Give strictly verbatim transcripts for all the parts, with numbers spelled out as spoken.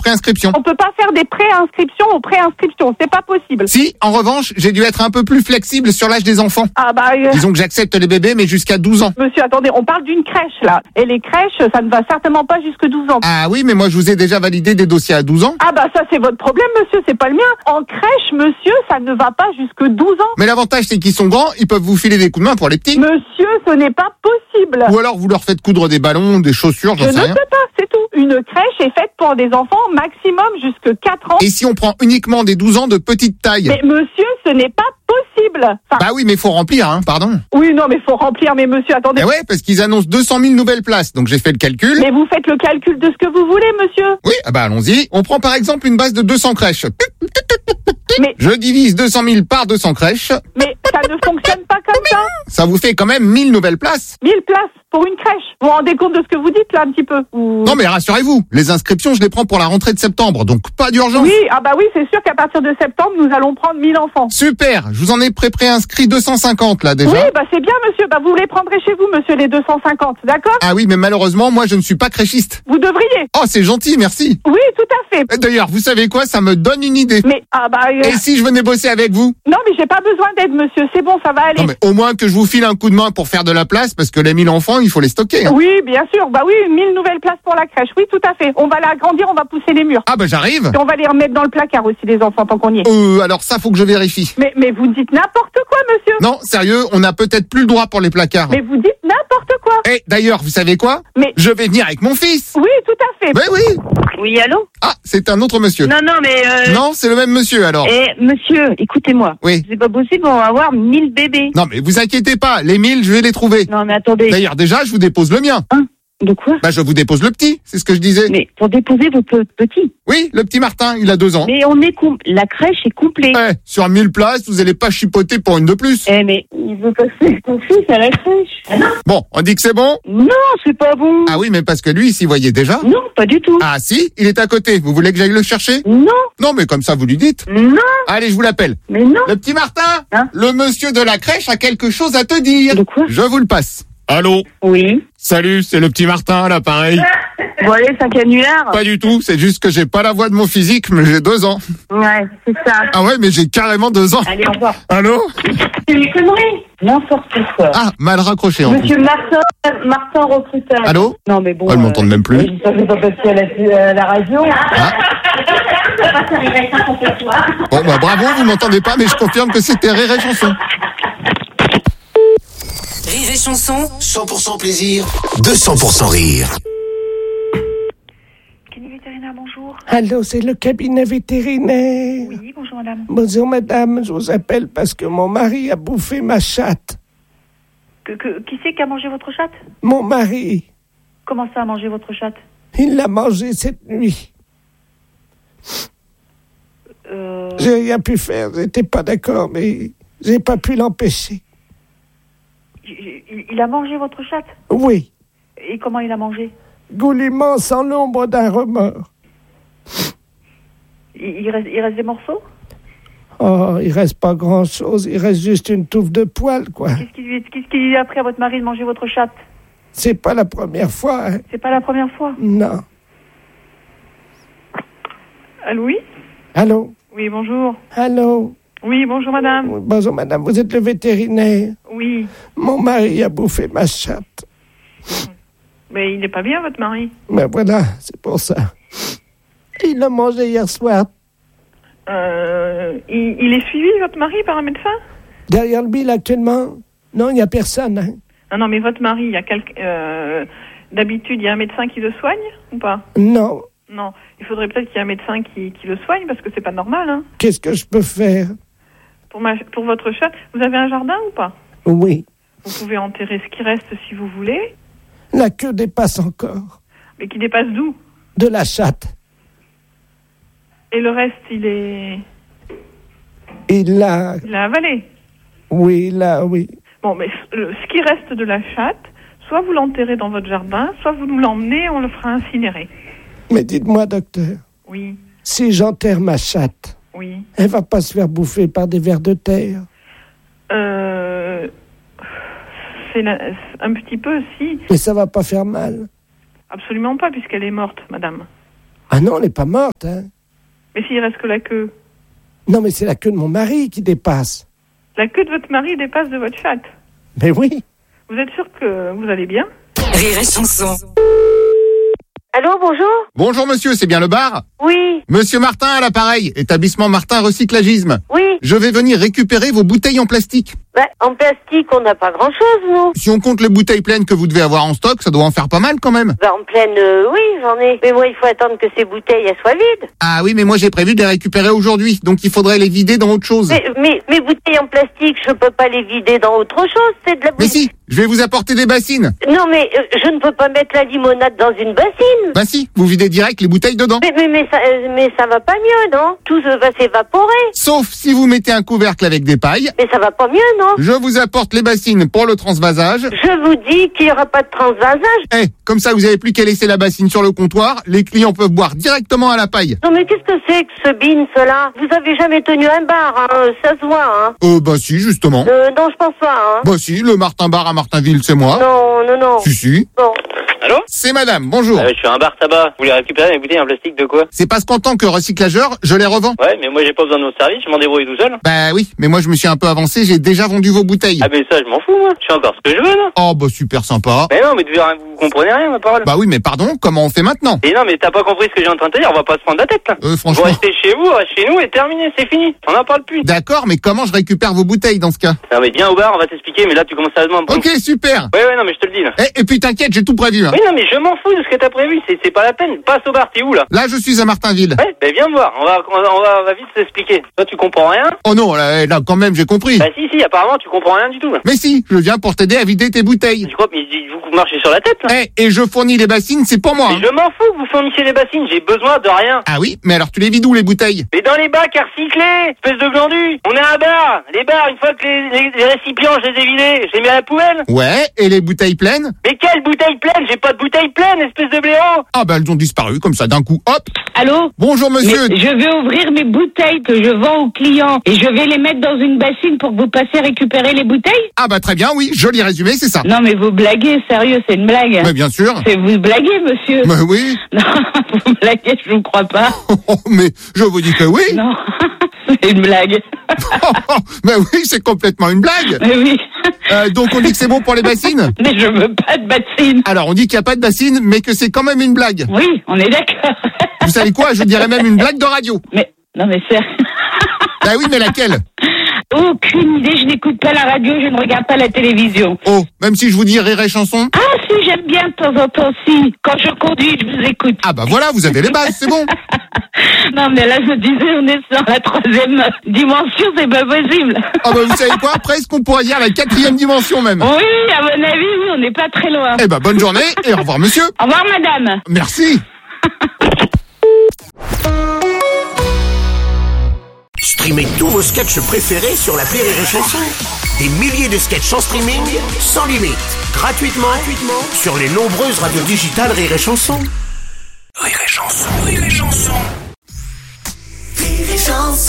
préinscription. On peut pas faire des préinscriptions aux préinscriptions, c'est pas possible. Si, en revanche, j'ai dû être un peu plus flexible sur l'âge des enfants. Ah bah... Euh... Disons que j'accepte les bébés, mais jusqu'à douze ans. Monsieur, attendez, on parle d'une crèche, là. Et les crèches, ça ne va certainement pas jusque douze ans. Ah oui, mais moi, je vous ai déjà validé des dossiers à douze ans. Ah bah ça, c'est votre problème, monsieur, c'est pas le mien. En crèche, monsieur, ça ne va pas jusque douze ans. Mais l'avantage, c'est qu'ils sont grands, ils peuvent vous filer des coups de main pour les petits. Monsieur, ce n'est pas possible. Ou alors, vous leur faites coudre des ballons, des chaussures, j'en Je sais ne rien. peux pas, c'est tout. Une crèche est faite pour des enfants maximum jusque quatre ans. Et si on prend uniquement des douze ans de petite taille? Mais monsieur, ce n'est pas possible. Enfin, Bah oui, mais faut remplir, hein, pardon. oui, non, mais faut remplir. Mais monsieur, attendez. Eh ouais, parce qu'ils annoncent deux cent mille nouvelles places, donc j'ai fait le calcul. Mais vous faites le calcul de ce que vous voulez, monsieur. Oui, ah bah allons-y. On prend par exemple une base de deux cents crèches. Mais, Je divise deux cent mille par deux cents crèches. mais ça ne fonctionne pas comme ça. Ça vous fait quand même mille nouvelles places. mille places pour une crèche. Vous vous rendez compte de ce que vous dites là un petit peu ou... Non mais rassurez-vous, les inscriptions je les prends pour la rentrée de septembre, donc pas d'urgence. Oui, ah bah oui, c'est sûr qu'à partir de septembre, nous allons prendre mille enfants. Super, je vous en ai pré-préinscrit deux cent cinquante là déjà. Oui, bah c'est bien, monsieur. Bah vous les prendrez chez vous, monsieur, les deux cent cinquante, d'accord? Ah oui, mais malheureusement, moi je ne suis pas créchiste. Vous devriez. Oh, c'est gentil, merci. Oui, tout à fait. D'ailleurs, vous savez quoi, ça me donne une idée. Mais, ah bah... euh, Et si je venais bosser avec vous? Non, mais j'ai pas besoin d'aide, monsieur. C'est bon, ça va aller. Non mais au moins que je vous file un coup de main pour faire de la place, parce que les mille enfants, il faut les stocker. Hein. Oui, bien sûr. Bah oui, mille nouvelles places pour la crèche. Oui, tout à fait. On va l'agrandir, on va pousser les murs. Ah bah j'arrive. Et on va les remettre dans le placard aussi, les enfants, tant qu'on y est. Euh, alors ça, faut que je vérifie. Mais, mais vous dites n'importe quoi, monsieur. Non, sérieux, on a peut-être plus le droit pour les placards. Mais vous dites n'importe quoi. Et d'ailleurs, vous savez quoi? Mais- Je vais venir avec mon fils. Oui, tout à fait. Ben oui. Oui, allô? Ah, c'est un autre monsieur. Non, non, mais... Euh... Non, c'est le même monsieur alors. Eh, monsieur, écoutez-moi. Oui. C'est pas possible, on va avoir mille bébés. Non mais vous inquiétez pas, les mille, je vais les trouver. Non, mais attendez. D'ailleurs, déjà, je vous dépose le mien. Hein? De quoi? Bah, je vous dépose le petit, c'est ce que je disais. Mais pour déposer votre petit. Oui, le petit Martin, il a deux ans. Mais on est com... La crèche est complète. Eh, sur mille places, vous allez pas chipoter pour une de plus. Eh, mais il veut passer ton fils à la crèche. Ah non, Bon, on dit que c'est bon? non, c'est pas bon. Ah oui, mais parce que lui, il s'y voyait déjà. Non, pas du tout. Ah si, il est à côté. Vous voulez que j'aille le chercher? Non, Non, mais comme ça, vous lui dites. non, Allez, je vous l'appelle. mais non. Le petit Martin, Hein? le monsieur de la crèche a quelque chose à te dire. De quoi? Je vous le passe. Allô? Oui. Salut, c'est le petit Martin, là, pareil. Bon, allez, c'est un canular. Pas du tout, c'est juste que j'ai pas la voix de mon physique, mais j'ai deux ans. Ouais, c'est ça. Ah ouais, mais j'ai carrément deux ans. Allez, au revoir. Allô? C'est une connerie. N'importe quoi. Ah, mal raccroché en plus. Monsieur Martin, Martin recruteur. Allô? Non, mais bon. Oh, ils m'entendent même plus. Je ne pas passer à la, à la radio. Ah. Bon, bah bravo, vous m'entendez pas, mais je confirme que c'était Rire et Chanson. Rire et Chanson, cent pour cent plaisir, deux cents pour cent rire. Cabinet vétérinaire, bonjour. Allô, c'est le cabinet vétérinaire. Oui, bonjour madame. Bonjour madame, je vous appelle parce que mon mari a bouffé ma chatte. Que, que, qui c'est qui a mangé votre chatte? Mon mari, Comment ça a mangé votre chatte? il l'a mangé cette nuit. Euh... J'ai rien pu faire, j'étais pas d'accord, mais j'ai pas pu l'empêcher. Il, il a mangé votre chatte? Oui, Et comment il a mangé? goulûment sans l'ombre d'un remords. il, il, reste, il reste des morceaux? Oh, il reste pas grand-chose, il reste juste une touffe de poils, quoi. Qu'est-ce qui lui qu'est-ce qui lui a appris à votre mari de manger votre chatte? C'est pas la première fois, hein. C'est pas la première fois. Non. Allô, oui? Allô? Oui, bonjour. Allô? Oui, bonjour madame. Oui, bonjour madame, vous êtes le vétérinaire. Oui. Mon mari a bouffé ma chatte. Mais il n'est pas bien, votre mari? Ben voilà, c'est pour ça. Il l'a mangé hier soir. Euh, il, il est suivi, votre mari, par un médecin? Derrière le bill actuellement? Non, il n'y a personne. Hein. Ah non, mais votre mari, il y a quelqu'un... Euh, d'habitude, il y a un médecin qui le soigne, ou pas? Non. Non, il faudrait peut-être qu'il y ait un médecin qui, qui le soigne, parce que c'est pas normal, hein. Qu'est-ce que je peux faire? Pour, ma, pour votre chatte, vous avez un jardin ou pas? Oui. Vous pouvez enterrer ce qui reste si vous voulez. La queue dépasse encore. Mais qui dépasse d'où? De la chatte. Et le reste, il est... Il l'a... Il a avalé. Oui, là, oui. Bon, mais le, ce qui reste de la chatte, soit vous l'enterrez dans votre jardin, soit vous nous l'emmenez, on le fera incinérer. Mais dites-moi, docteur, Oui, si j'enterre ma chatte, oui. elle va pas se faire bouffer par des vers de terre? Euh... C'est la- un petit peu, si. Mais ça va pas faire mal? Absolument pas, puisqu'elle est morte, madame. Ah non, elle n'est pas morte. Hein. Mais s'il reste que la queue. Non, mais c'est la queue de mon mari qui dépasse. La queue de votre mari dépasse de votre chatte. Mais oui. Vous êtes sûr que vous allez bien? Rire et chanson. Allô, bonjour? Bonjour monsieur, c'est bien le bar? Oui, Monsieur Martin à l'appareil, établissement Martin Recyclagisme. oui. Je vais venir récupérer vos bouteilles en plastique. Bah, en plastique, on n'a pas grand-chose, nous. Si on compte les bouteilles pleines que vous devez avoir en stock, ça doit en faire pas mal quand même. Bah, en pleine, euh, oui, j'en ai. Mais moi, il faut attendre que ces bouteilles, elles soient vides. Ah oui, mais moi j'ai prévu de les récupérer aujourd'hui, donc il faudrait les vider dans autre chose. Mais, mais, mes bouteilles en plastique, je peux pas les vider dans autre chose, c'est de la Mais bouteille. si, je vais vous apporter des bassines. Non, mais euh, je ne peux pas mettre la limonade dans une bassine. Bah si, vous videz direct les bouteilles dedans. Mais, mais, mais, ça, euh, mais ça va pas mieux, non? Tout euh, va s'évaporer. Sauf si vous mettez un couvercle avec des pailles. Mais ça va pas mieux, non? Je vous apporte les bassines pour le transvasage. Je vous dis qu'il y aura pas de transvasage. Eh, comme ça vous avez plus qu'à laisser la bassine sur le comptoir, les clients peuvent boire directement à la paille. Non, mais qu'est-ce que c'est que ce bin, cela? Vous avez jamais tenu un bar, hein? Ça se voit, hein? Euh, bah si, justement. Euh, non, je pense pas, hein? Bah si, le Martin Bar à Martinville, c'est moi. Non, non, non. Si, si. Bon. Allô? C'est madame, bonjour. Ah, je suis un bar tabac. Vous voulez récupérer mes bouteilles en plastique de quoi? C'est parce qu'en tant que recyclageur, je les revends. Ouais, mais moi j'ai pas besoin de vos services, je m'en débrouille tout seul. Bah oui, mais moi je me suis un peu avancé, j'ai déjà vendu vos bouteilles. Ah, mais ça, je m'en fous, moi. Je fais encore ce que je veux, là. Oh bah super sympa. Mais non, mais tu verras, vous comprenez rien, ma parole. Bah oui, mais pardon, comment on fait maintenant? Et non, mais t'as pas compris ce que j'ai en train de te dire, on va pas se prendre la tête, là. Euh, Vous franchement. restez chez vous, restez chez nous et terminé, c'est fini. On en parle plus. D'accord, mais comment je récupère vos bouteilles dans ce cas? Non, mais viens au bar, on va t'expliquer, mais là, tu commences à demander. Ok, super. Ouais, ouais, non, mais je te le dis, là. Eh, et puis t'inquiète, j'ai tout prévu. Hein. Oui, non, mais je m'en fous de ce que t'as prévu, c'est, c'est pas la peine. Passe au bar, t'es où, là? Là, je suis à Martinville. Ouais, ben viens me voir, on va, on va, on va, on va vite s'expliquer. Toi, tu comprends rien? Oh non, là, là quand même, j'ai compris. Bah si, si, apparemment, tu comprends rien du tout, là. Mais si, je viens pour t'aider à vider tes bouteilles. Tu crois, mais vous marchez sur la tête, là? Eh, et je fournis les bassines, c'est pour moi. Mais Hein. je m'en fous que vous fournissiez les bassines, j'ai besoin de rien. Ah oui, mais alors tu les vides où les bouteilles? Mais dans les bacs à recycler, espèce de glandu. On est un bar. Les bars, une fois que les, les, les récipients, je les ai vidés, je les mets à la poubelle. Ouais, et les bouteilles pleines? Mais quelle bouteille pleine? J'ai pas de bouteille pleine, espèce de blaireau. Ah bah elles ont disparu comme ça d'un coup, hop. Allô? Bonjour monsieur. Mais je vais ouvrir mes bouteilles que je vends aux clients et je vais les mettre dans une bassine pour que vous passiez récupérer les bouteilles? Ah bah très bien, oui, joli résumé, c'est ça. Non mais vous blaguez, sérieux, c'est une blague. Mais bien sûr. C'est vous blaguez, monsieur. Mais oui. Non, vous blaguez, je vous crois pas. Mais je vous dis que oui. Non, c'est une blague. Mais oui, c'est complètement une blague. Mais oui. Euh, donc on dit que c'est bon pour les bassines? Mais je veux pas de bassine. Alors on dit qu'il n'y a pas de bassine, mais que c'est quand même une blague. Oui, on est d'accord. Vous savez quoi? Je dirais même une blague de radio. Mais, non mais c'est... Bah oui, mais laquelle? Aucune idée, je n'écoute pas la radio, je ne regarde pas la télévision. Oh, même si je vous dis Rire et Chanson? Ah si, j'aime bien de temps en temps, si. Quand je conduis, je vous écoute. Ah bah voilà, vous avez les bases, c'est bon. Non mais là, je me disais, on est sur la troisième dimension, c'est pas possible. Ah bah vous savez quoi? Presque on pourrait dire la quatrième dimension même. Oui, à mon avis, oui, on n'est pas très loin. Eh bah bonne journée et au revoir monsieur. Au revoir madame. Merci. Streamez tous vos sketchs préférés sur l'appli Rire et Chanson. Des milliers de sketchs en streaming, sans limite, gratuitement, gratuitement sur les nombreuses radios digitales Rire et Chanson. Rire et Chanson, Rire et Chanson. Rire et Chanson.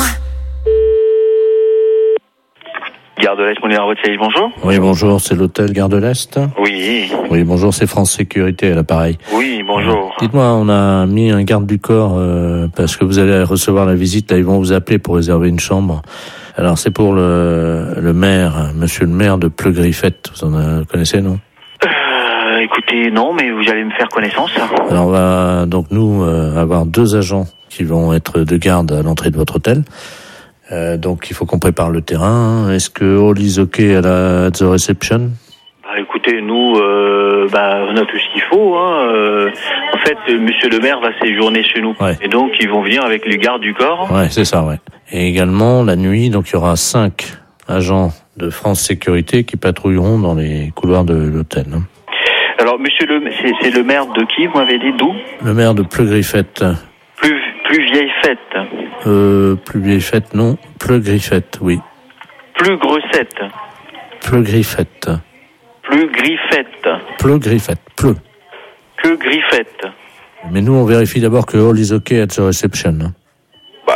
Gare de l'Est, Moulin à votre service, bonjour. Oui, bonjour, c'est l'hôtel Gare de l'Est. Oui. Oui, bonjour, c'est France Sécurité à l'appareil. Oui, bonjour. Dites-moi, on a mis un garde du corps euh, parce que vous allez recevoir la visite, là, ils vont vous appeler pour réserver une chambre. Alors, c'est pour le, le maire, monsieur le maire de Pleu-Griffette. Vous en euh, connaissez, non? Euh, écoutez, non, mais vous allez me faire connaissance. Alors, on va donc, nous, euh, avoir deux agents qui vont être de garde à l'entrée de votre hôtel. Euh, donc il faut qu'on prépare le terrain. Est-ce que all is OK à la at the reception? Bah écoutez, nous, euh, bah on a tout ce qu'il faut. Hein. Euh, en fait, monsieur le maire va séjourner chez nous, ouais. Et donc ils vont venir avec les gardes du corps. Ouais, c'est ça, ouais. Et également la nuit, donc il y aura cinq agents de France Sécurité qui patrouilleront dans les couloirs de l'hôtel. Hein. Alors monsieur le, c'est, c'est le maire de qui? Vous m'avez dit d'où? Le maire de Pleu-Griffette. Plus plus vieille fête. Euh, plus vieille fête, non. Pleu-Griffette, oui. Plus grossette. Pleu-Griffette. Plus griffette. Pleu-Griffette, Pleu. Que griffette. Mais nous, on vérifie d'abord que all is OK at the reception. Bah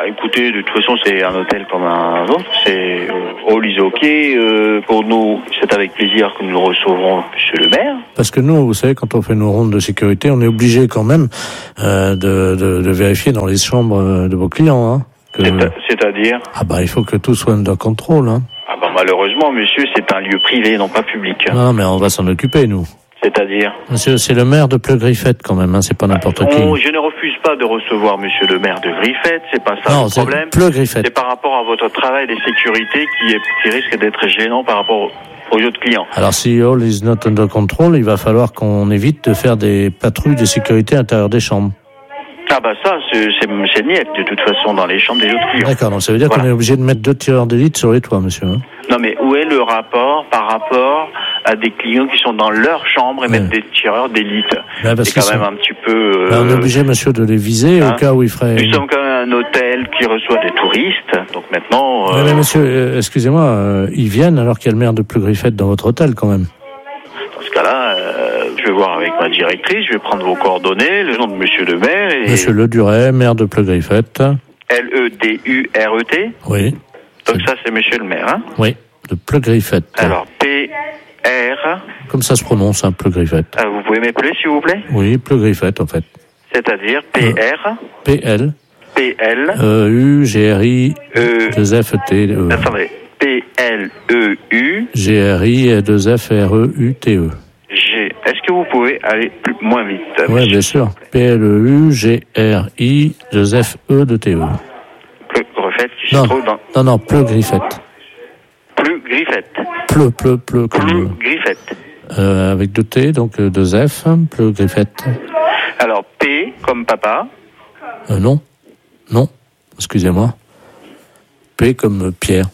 Bah écoutez, de toute façon c'est un hôtel comme un autre, c'est euh, all is ok. Euh, pour nous, c'est avec plaisir que nous recevrons Monsieur le maire. Parce que nous, vous savez, quand on fait nos rondes de sécurité, on est obligé quand même euh, de, de, de vérifier dans les chambres de vos clients. Hein, que... C'est- C'est-à-dire Ah bah il faut que tout soit under control. Hein. Ah bah malheureusement, monsieur, c'est un lieu privé, non pas public. Non, mais on va s'en occuper, nous. C'est-à-dire Monsieur, c'est le maire de Pleu-Griffette quand même, hein, c'est pas n'importe qui. Oh, je ne refuse pas de recevoir monsieur le maire de Griffette, c'est pas ça Non, le c'est problème. Pleu-Griffette. C'est par rapport à votre travail de sécurité qui, est, qui risque d'être gênant par rapport aux autres clients. Alors si all is not under control, il va falloir qu'on évite de faire des patrouilles de sécurité à l'intérieur des chambres. Ah bah ça, c'est, c'est, c'est niette de toute façon dans les chambres des autres clients. D'accord, donc ça veut dire Voilà. qu'on est obligé de mettre deux tireurs d'élite sur les toits, monsieur. Hein. Non mais où est le rapport par rapport à des clients qui sont dans leur chambre et Ouais. mettre des tireurs d'élite? Bah, parce C'est quand qu'ils même sont- un petit peu... euh, Bah, on est obligé, monsieur, de les viser hein. au cas où il ferait... Nous sommes quand même un hôtel qui reçoit des touristes, donc maintenant... Ouais, euh, mais monsieur, euh, excusez-moi, euh, ils viennent alors qu'il y a le maire de Pleu-Griffette dans votre hôtel quand même. Dans ce cas-là, euh, je vais voir avec ma directrice, je vais prendre vos coordonnées, le nom de monsieur le maire et... Monsieur Le Duret, maire de Pleu-Griffette. L E D U R E T. Oui. Donc ça, c'est monsieur le maire, hein. Oui, de Pleu-Griffette. Alors, P R... Comme ça se prononce, hein, Pleu-Griffette. Ah, vous pouvez m'appeler, s'il vous plaît? Oui, Pleu-Griffette en fait. C'est-à-dire P R... P L, P L... E U, G R I, Euh... deux F T E. Attendez. P L E U... G R I et deux F R E U T E. G... Est-ce que vous pouvez aller plus, moins vite? Oui, monsieur bien sûr. P L E U, G R I, deux F E de T E. Pleu-Griffette, qui se Non, trouve dans... non, non, Pleu-Griffette. Pleu-Griffette. Pleu, pleu, pleu, comme... Pleu-Griffette. Euh, avec deux T, donc euh, deux F, Pleu-Griffette. Alors, P comme papa. Euh, non, non, excusez-moi. P comme euh, Pierre.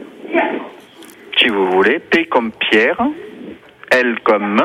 Si vous voulez. P comme Pierre. L comme...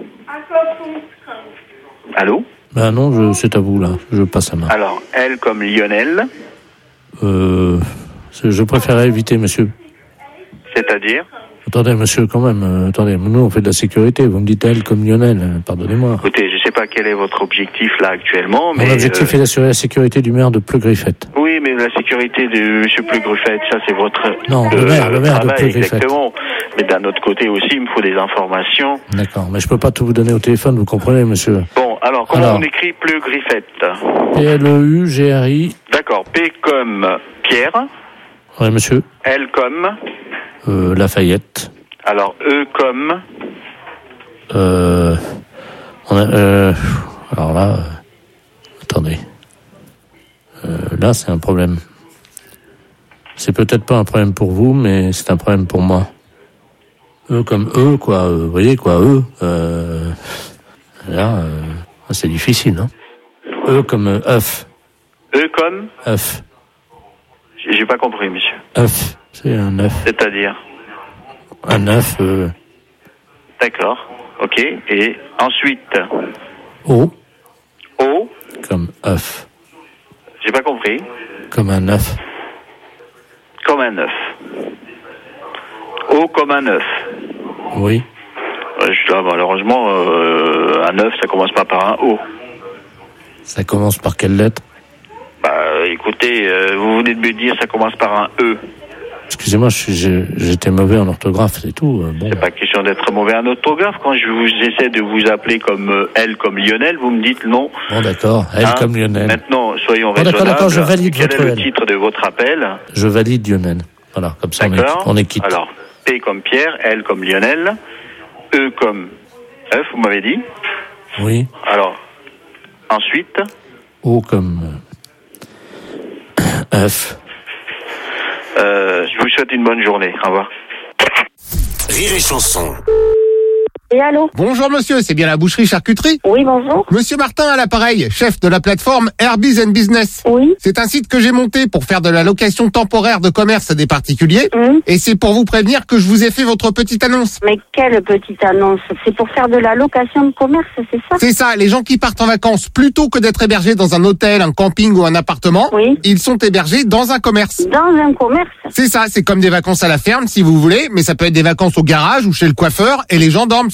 Allô? Ben non, je, c'est à vous là, je passe la main. Alors, L comme Lionel. Euh, c'est- je préférais éviter, monsieur. C'est-à-dire? Attendez, monsieur, quand même, euh, attendez, nous on fait de la sécurité, vous me dites elle comme Lionel, euh, pardonnez-moi. Écoutez, je ne sais pas quel est votre objectif là actuellement, mais... Mon objectif euh, est d'assurer la sécurité du maire de Pleu-Griffette. Oui, mais la sécurité de M. Pleu-Griffette, ça c'est votre... Non, le euh, maire, le maire de travail, Pleu-Griffette. exactement. Mais d'un autre côté aussi, il me faut des informations. D'accord, mais je peux pas tout vous donner au téléphone, vous comprenez, monsieur. Bon, alors, comment Alors. on écrit Pleu-Griffette? P L E U, G R I, D'accord, P comme Pierre, ouais, monsieur, L comme... euh, Lafayette, Alors, E comme... euh, on a, euh, alors là, euh, attendez, euh, là c'est un problème. C'est peut-être pas un problème pour vous, mais c'est un problème pour moi. E comme E, quoi, euh, vous voyez, quoi, E, euh, là, euh, c'est difficile, hein. E comme euh, œuf, E comme... œuf, J'ai j'ai pas compris, monsieur. œuf, c'est un œuf, C'est-à-dire... un œuf, euh, D'accord, ok. Et ensuite, O, O, comme œuf, j'ai pas compris, comme un œuf. comme un œuf. O comme un œuf. Oui. Euh, je dois, malheureusement, euh, un œuf, ça commence pas par un O. Ça commence par quelle lettre? Bah, écoutez, euh, vous venez de me dire ça commence par un E. Excusez-moi, je suis- j'ai- j'étais mauvais en orthographe, c'est tout. euh, Bon. C'est pas question d'être mauvais en orthographe. Quand je vous essaie de vous appeler comme euh, L comme Lionel, vous me dites non. Bon, d'accord. Elle Hein? comme Lionel. Maintenant, soyons Bon, d'accord, raisonnables. d'accord, je valide Quel votre est le L. titre de votre appel? Je valide Lionel. Voilà, comme ça on est, D'accord. on est quitte. Alors, P comme Pierre, L comme Lionel, E comme œuf, vous m'avez dit. Oui. Alors, ensuite, O comme euh, F. euh, je vous souhaite une bonne journée. Au revoir. Rire et chanson. Et allô? Bonjour monsieur, c'est bien la boucherie charcuterie? Oui, bonjour. Monsieur Martin à l'appareil, chef de la plateforme Airbiz and Business. Oui. C'est un site que j'ai monté pour faire de la location temporaire de commerce des particuliers. Hum. Et c'est pour vous prévenir que je vous ai fait votre petite annonce. Mais quelle petite annonce? C'est pour faire de la location de commerce, c'est ça? C'est ça, les gens qui partent en vacances, plutôt que d'être hébergés dans un hôtel, un camping ou un appartement, Oui. ils sont hébergés dans un commerce. Dans un commerce? C'est ça, c'est comme des vacances à la ferme si vous voulez, mais ça peut être des vacances au garage ou chez le coiffeur et les gens dorment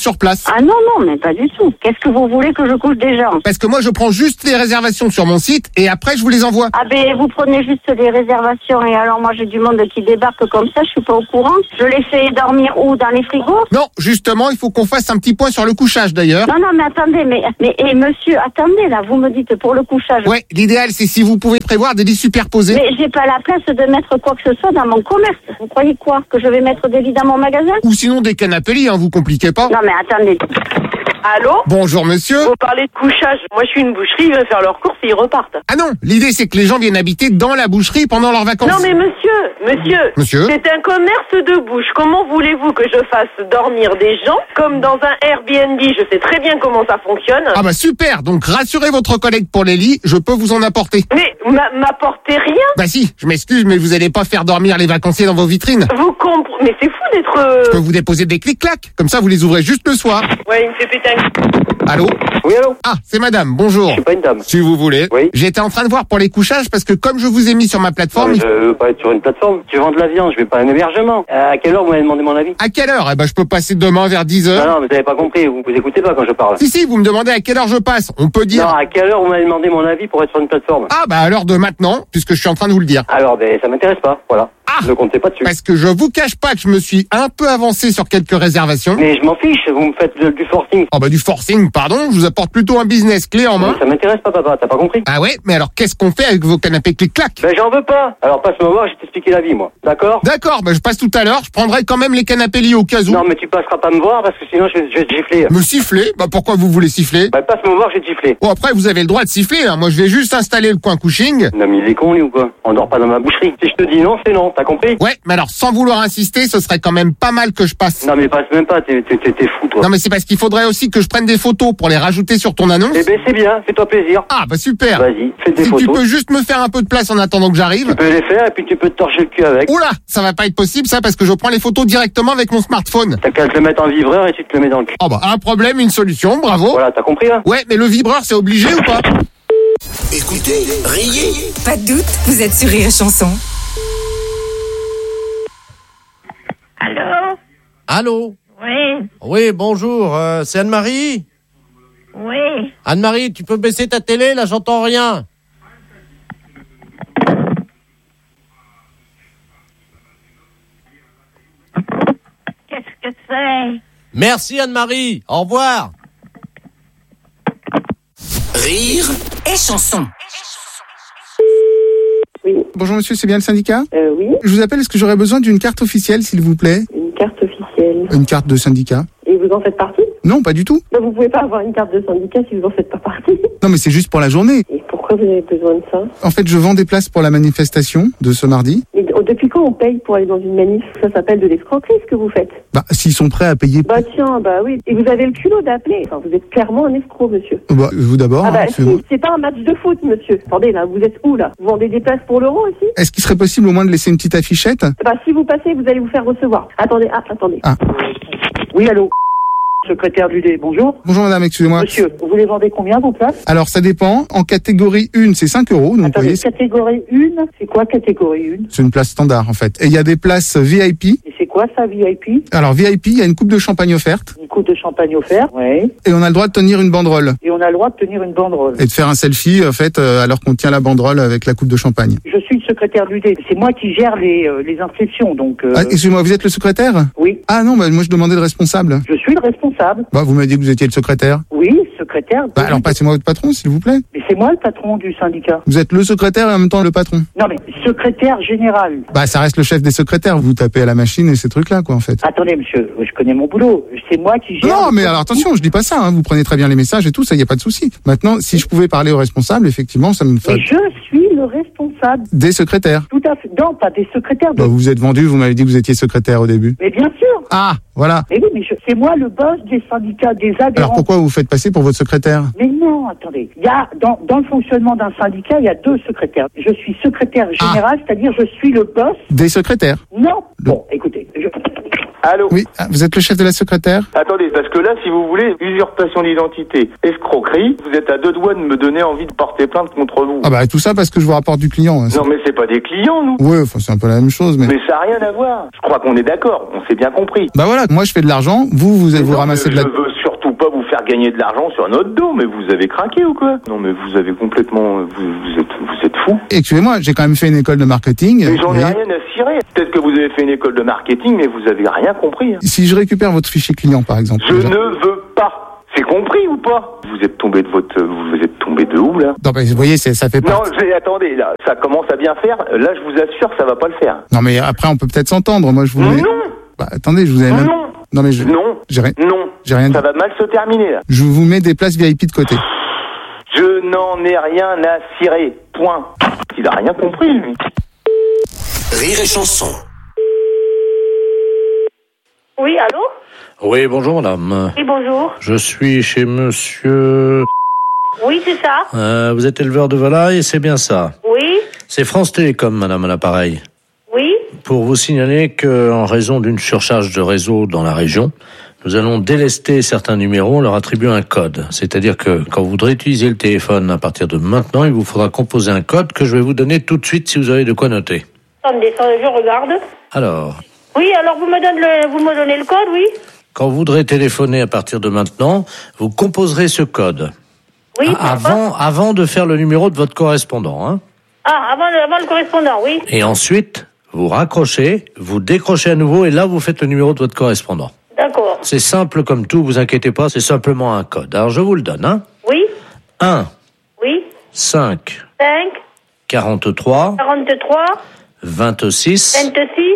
sur place. Ah non, non, mais pas du tout. Qu'est-ce que vous voulez que je couche des gens? Parce que moi, je prends juste les réservations sur mon site et après, je vous les envoie. Ah ben, vous prenez juste les réservations et alors moi j'ai du monde qui débarque comme ça, je suis pas au courant. Je les fais dormir où? Dans les frigos? Non, justement, il faut qu'on fasse un petit point sur le couchage d'ailleurs. Non, non, mais attendez, mais, mais et monsieur, attendez là, vous me dites pour le couchage. Ouais, l'idéal c'est si vous pouvez prévoir des lits superposés. Mais j'ai pas la place de mettre quoi que ce soit dans mon commerce. Vous croyez quoi? Que je vais mettre des lits dans mon magasin? Ou sinon des canapés lits, hein, vous compliquez pas. Non mais attendez. Allô? Bonjour monsieur. Vous parlez de couchage. Moi, je suis une boucherie, ils viennent faire leurs courses et ils repartent. Ah non, l'idée c'est que les gens viennent habiter dans la boucherie pendant leurs vacances. Non mais monsieur, monsieur, Monsieur c'est un commerce de bouche. Comment voulez-vous que je fasse dormir des gens comme dans un Airbnb? Je sais très bien comment ça fonctionne. Ah bah super, donc rassurez votre collègue pour les lits, je peux vous en apporter. Mais m'a- m'apportez rien? Bah si, je m'excuse, mais vous allez pas faire dormir les vacanciers dans vos vitrines. Vous comprenez? Mais c'est fou d'être... euh, Je peux vous déposer des clics-clacs, comme ça vous les ouvrez juste le soir. Ouais, il me fait péter un... Allô? Oui, allô? Ah, c'est madame, bonjour. Je suis pas une dame. Si vous voulez. Oui. J'étais en train de voir pour les couchages parce que comme je vous ai mis sur ma Non, plateforme... mais je veux pas être sur une plateforme. Tu vends de la viande, je vais pas un hébergement. À quelle heure vous m'avez demandé mon avis? À quelle heure? Eh ben, je peux passer demain vers dix Non, heures. non, mais vous avez pas compris, vous, vous écoutez pas quand je parle. Si, si, vous me demandez à quelle heure je passe. On peut dire... Non, à quelle heure vous m'avez demandé mon avis pour être sur une plateforme? Ah, bah à l'heure de maintenant, puisque je suis en train de vous le dire. Alors, ben, ça m'intéresse pas, voilà. Ah. Ne comptez pas dessus. Parce que je vous cache pas que je me suis un peu avancé sur quelques réservations. Mais je m'en fiche, vous me faites de- du forcing. Oh bah du forcing, pardon, je vous apporte plutôt un business clé en main. Ça m'intéresse pas, papa, t'as pas compris? Ah ouais, mais alors qu'est-ce qu'on fait avec vos canapés clic-clac? Ben, j'en veux pas. Alors, passe-moi voir, je vais t'expliquer la vie, moi. D'accord? D'accord, bah je passe tout à l'heure, je prendrai quand même les canapés lits au cas où. Non, mais tu passeras pas me voir parce que sinon je vais, je vais te gifler. Me siffler? Bah pourquoi vous voulez siffler? Ben, passe-moi voir, je vais te gifler. Bon après vous avez le droit de siffler, hein. Moi je vais juste installer le coin couching. Non, mais il est con, lui, ou quoi? On dort pas dans ma boucherie. Si je te dis non, c'est non, t'as compris? Ouais, mais alors sans vouloir insister, ce serait quand même pas mal que je passe. Non, mais passe même pas, t'es, t'es, t'es, t'es fou, toi. Non mais c'est parce qu'il faudrait aussi que je prenne des photos pour les rajouter sur ton annonce. Eh ben, c'est bien, fais-toi plaisir. Ah bah super. Vas-y, fais des Si photos. tu peux juste me faire un peu de place en attendant que j'arrive. Tu peux les faire et puis tu peux te torcher le cul avec. Oula, ça va pas être possible ça parce que je prends les photos directement avec mon smartphone. T'as qu'à te le mettre en vibreur et tu te le mets dans le cul. Oh bah un problème, une solution, bravo. Voilà, t'as compris, là? Ouais, mais le vibreur c'est obligé ou pas? Écoutez, riez. Pas de doute, vous êtes sur Rire et Chanson. Allô? Allô? Oui, Oui, bonjour, euh, c'est Anne-Marie? oui. Anne-Marie, tu peux baisser ta télé, là j'entends rien. Qu'est-ce que c'est? Merci Anne-Marie, au revoir. Rire Et Chanson. Bonjour monsieur, c'est bien le syndicat? Euh, oui, Je vous appelle, est-ce que j'aurais besoin d'une carte officielle s'il vous plaît? une carte officielle. Une carte de syndicat? Et vous en faites partie? Non, pas du tout. Ben, vous pouvez pas avoir une carte de syndicat si vous en faites pas partie. Non mais c'est juste pour la journée. Et pourquoi vous avez besoin de ça? En fait, je vends des places pour la manifestation de ce mardi. Mais d- depuis quand on paye pour aller dans une manif? Ça s'appelle de l'escroquerie, ce que vous faites. Bah, s'ils sont prêts à payer... Bah tiens, bah oui. Et vous avez le culot d'appeler. Enfin, vous êtes clairement un escroc, monsieur. Bah, vous d'abord, Ah bah hein, si, c'est- c'est pas un match de foot, monsieur. Attendez, là, vous êtes où, là? Vous vendez des places pour l'euro aussi? Est-ce qu'il serait possible au moins de laisser une petite affichette? Bah si vous passez, vous allez vous faire recevoir. Attendez, ah, attendez. Ah. Oui, allô? Secrétaire du D, bonjour. Bonjour madame, excusez-moi. Monsieur, vous les vendez combien, vos places? Alors ça dépend. En catégorie un, c'est cinq euros. Donc vous Attendez, voyez, c'est catégorie un, c'est quoi catégorie un? c'est une place standard en fait. Et il y a des places V I P. Et c'est quoi ça, V I P? Alors V I P, il y a une coupe de champagne offerte. Une coupe de champagne offerte. Ouais. Et on a le droit de tenir une banderole. Et on a le droit de tenir une banderole. Et de faire un selfie en fait euh, alors qu'on tient la banderole avec la coupe de champagne. Je suis le secrétaire du D. C'est moi qui gère les, euh, les inscriptions, donc... euh, Ah, excusez-moi, vous êtes le secrétaire? Oui. Ah non, bah, moi je demandais le responsable. Je suis le responsable. Bah, vous m'avez dit que vous étiez le secrétaire. Oui, secrétaire. Bah, alors passez-moi votre patron, s'il vous plaît. Mais c'est moi le patron du syndicat. Vous êtes le secrétaire et en même temps le patron. Non, mais secrétaire général. Bah, ça reste le chef des secrétaires. Vous tapez à la machine et ces trucs-là, quoi, en fait. Attendez, monsieur, je connais mon boulot. C'est moi qui gère... Non, mais alors attention, je dis pas ça. Hein. Vous prenez très bien les messages et tout, ça y a pas de souci. Maintenant, si je pouvais parler au responsable, effectivement, ça me fait. Mais je suis le responsable. Des secrétaires. Tout à fait. Non, pas des secrétaires. De... Bah, vous vous êtes vendu. Vous m'avez dit que vous étiez secrétaire au début. Mais bien sûr. Ah, voilà. Mais oui, mais je... c'est moi le boss des syndicats, des adhérents. Alors pourquoi vous vous faites passer pour votre secrétaire? Mais non, attendez. Il y a dans, dans le fonctionnement d'un syndicat, il y a deux secrétaires. Je suis secrétaire général, c'est-à-dire je suis le boss. Des secrétaires. Non. Bon, écoutez, je... Allô? Oui, ah, vous êtes le chef de la secrétaire? Attendez, parce que là, si vous voulez, usurpation d'identité, escroquerie, vous êtes à deux doigts de me donner envie de porter plainte contre vous. Ah bah tout ça parce que je vous rapporte du client. Hein, non mais c'est pas des clients, nous. Ouais, enfin c'est un peu la même chose, mais... Mais ça n'a rien à voir. Je crois qu'on est d'accord, on s'est bien compris. Bah voilà, moi je fais de l'argent, vous, vous, vous non, ramassez de la... Je veux surtout pas vous faire gagner de l'argent sur notre dos, mais vous avez craqué ou quoi? Non mais vous avez complètement... Vous, vous êtes, vous êtes fou. Excusez-moi, j'ai quand même fait une école de marketing. Mais j'en ai et... rien à cirer. Peut-être que vous avez fait une école de marketing, mais vous avez rien compris. Hein. Si je récupère votre fichier client, par exemple. Je déjà. ne veux pas. C'est compris ou pas? Vous êtes tombé de votre, vous êtes tombé de où là? Non, mais vous voyez, c'est, ça fait pas. Non, j'ai, attendez, là, ça commence à bien faire. Là, je vous assure, ça va pas le faire. Non, mais après, on peut peut-être s'entendre. Moi, je vous. Non. Mets... Bah, attendez, je vous avais même. Non. Non, mais je. Non. J'ai rien. Non. J'ai rien. Ça va mal se terminer là. Je vous mets des places V I P de côté. Je n'en ai rien à cirer. Point. Il a rien compris lui. Rire et chanson. Oui, allô? Oui, bonjour madame. Oui, bonjour. Je suis chez monsieur... Oui, c'est ça. Euh, vous êtes éleveur de volailles, c'est bien ça? Oui. C'est France Télécom, madame, à l'appareil. Oui. Pour vous signaler qu'en raison d'une surcharge de réseau dans la région, nous allons délester certains numéros en leur attribuant un code. C'est-à-dire que quand vous voudrez utiliser le téléphone à partir de maintenant, il vous faudra composer un code que je vais vous donner tout de suite si vous avez de quoi noter. Attendez, je regarde. Alors... Oui, alors vous me donnez le, vous me donnez le code, oui? Quand vous voudrez téléphoner à partir de maintenant, vous composerez ce code. Oui. Ah, avant, avant de faire le numéro de votre correspondant, hein. Ah, avant, avant le correspondant, oui. Et ensuite, vous raccrochez, vous décrochez à nouveau et là, vous faites le numéro de votre correspondant. D'accord. C'est simple comme tout, vous inquiétez pas, c'est simplement un code. Alors, je vous le donne, hein. Oui. un. Oui. cinq. cinq. quarante-trois. quarante-trois. vingt-six. vingt-six.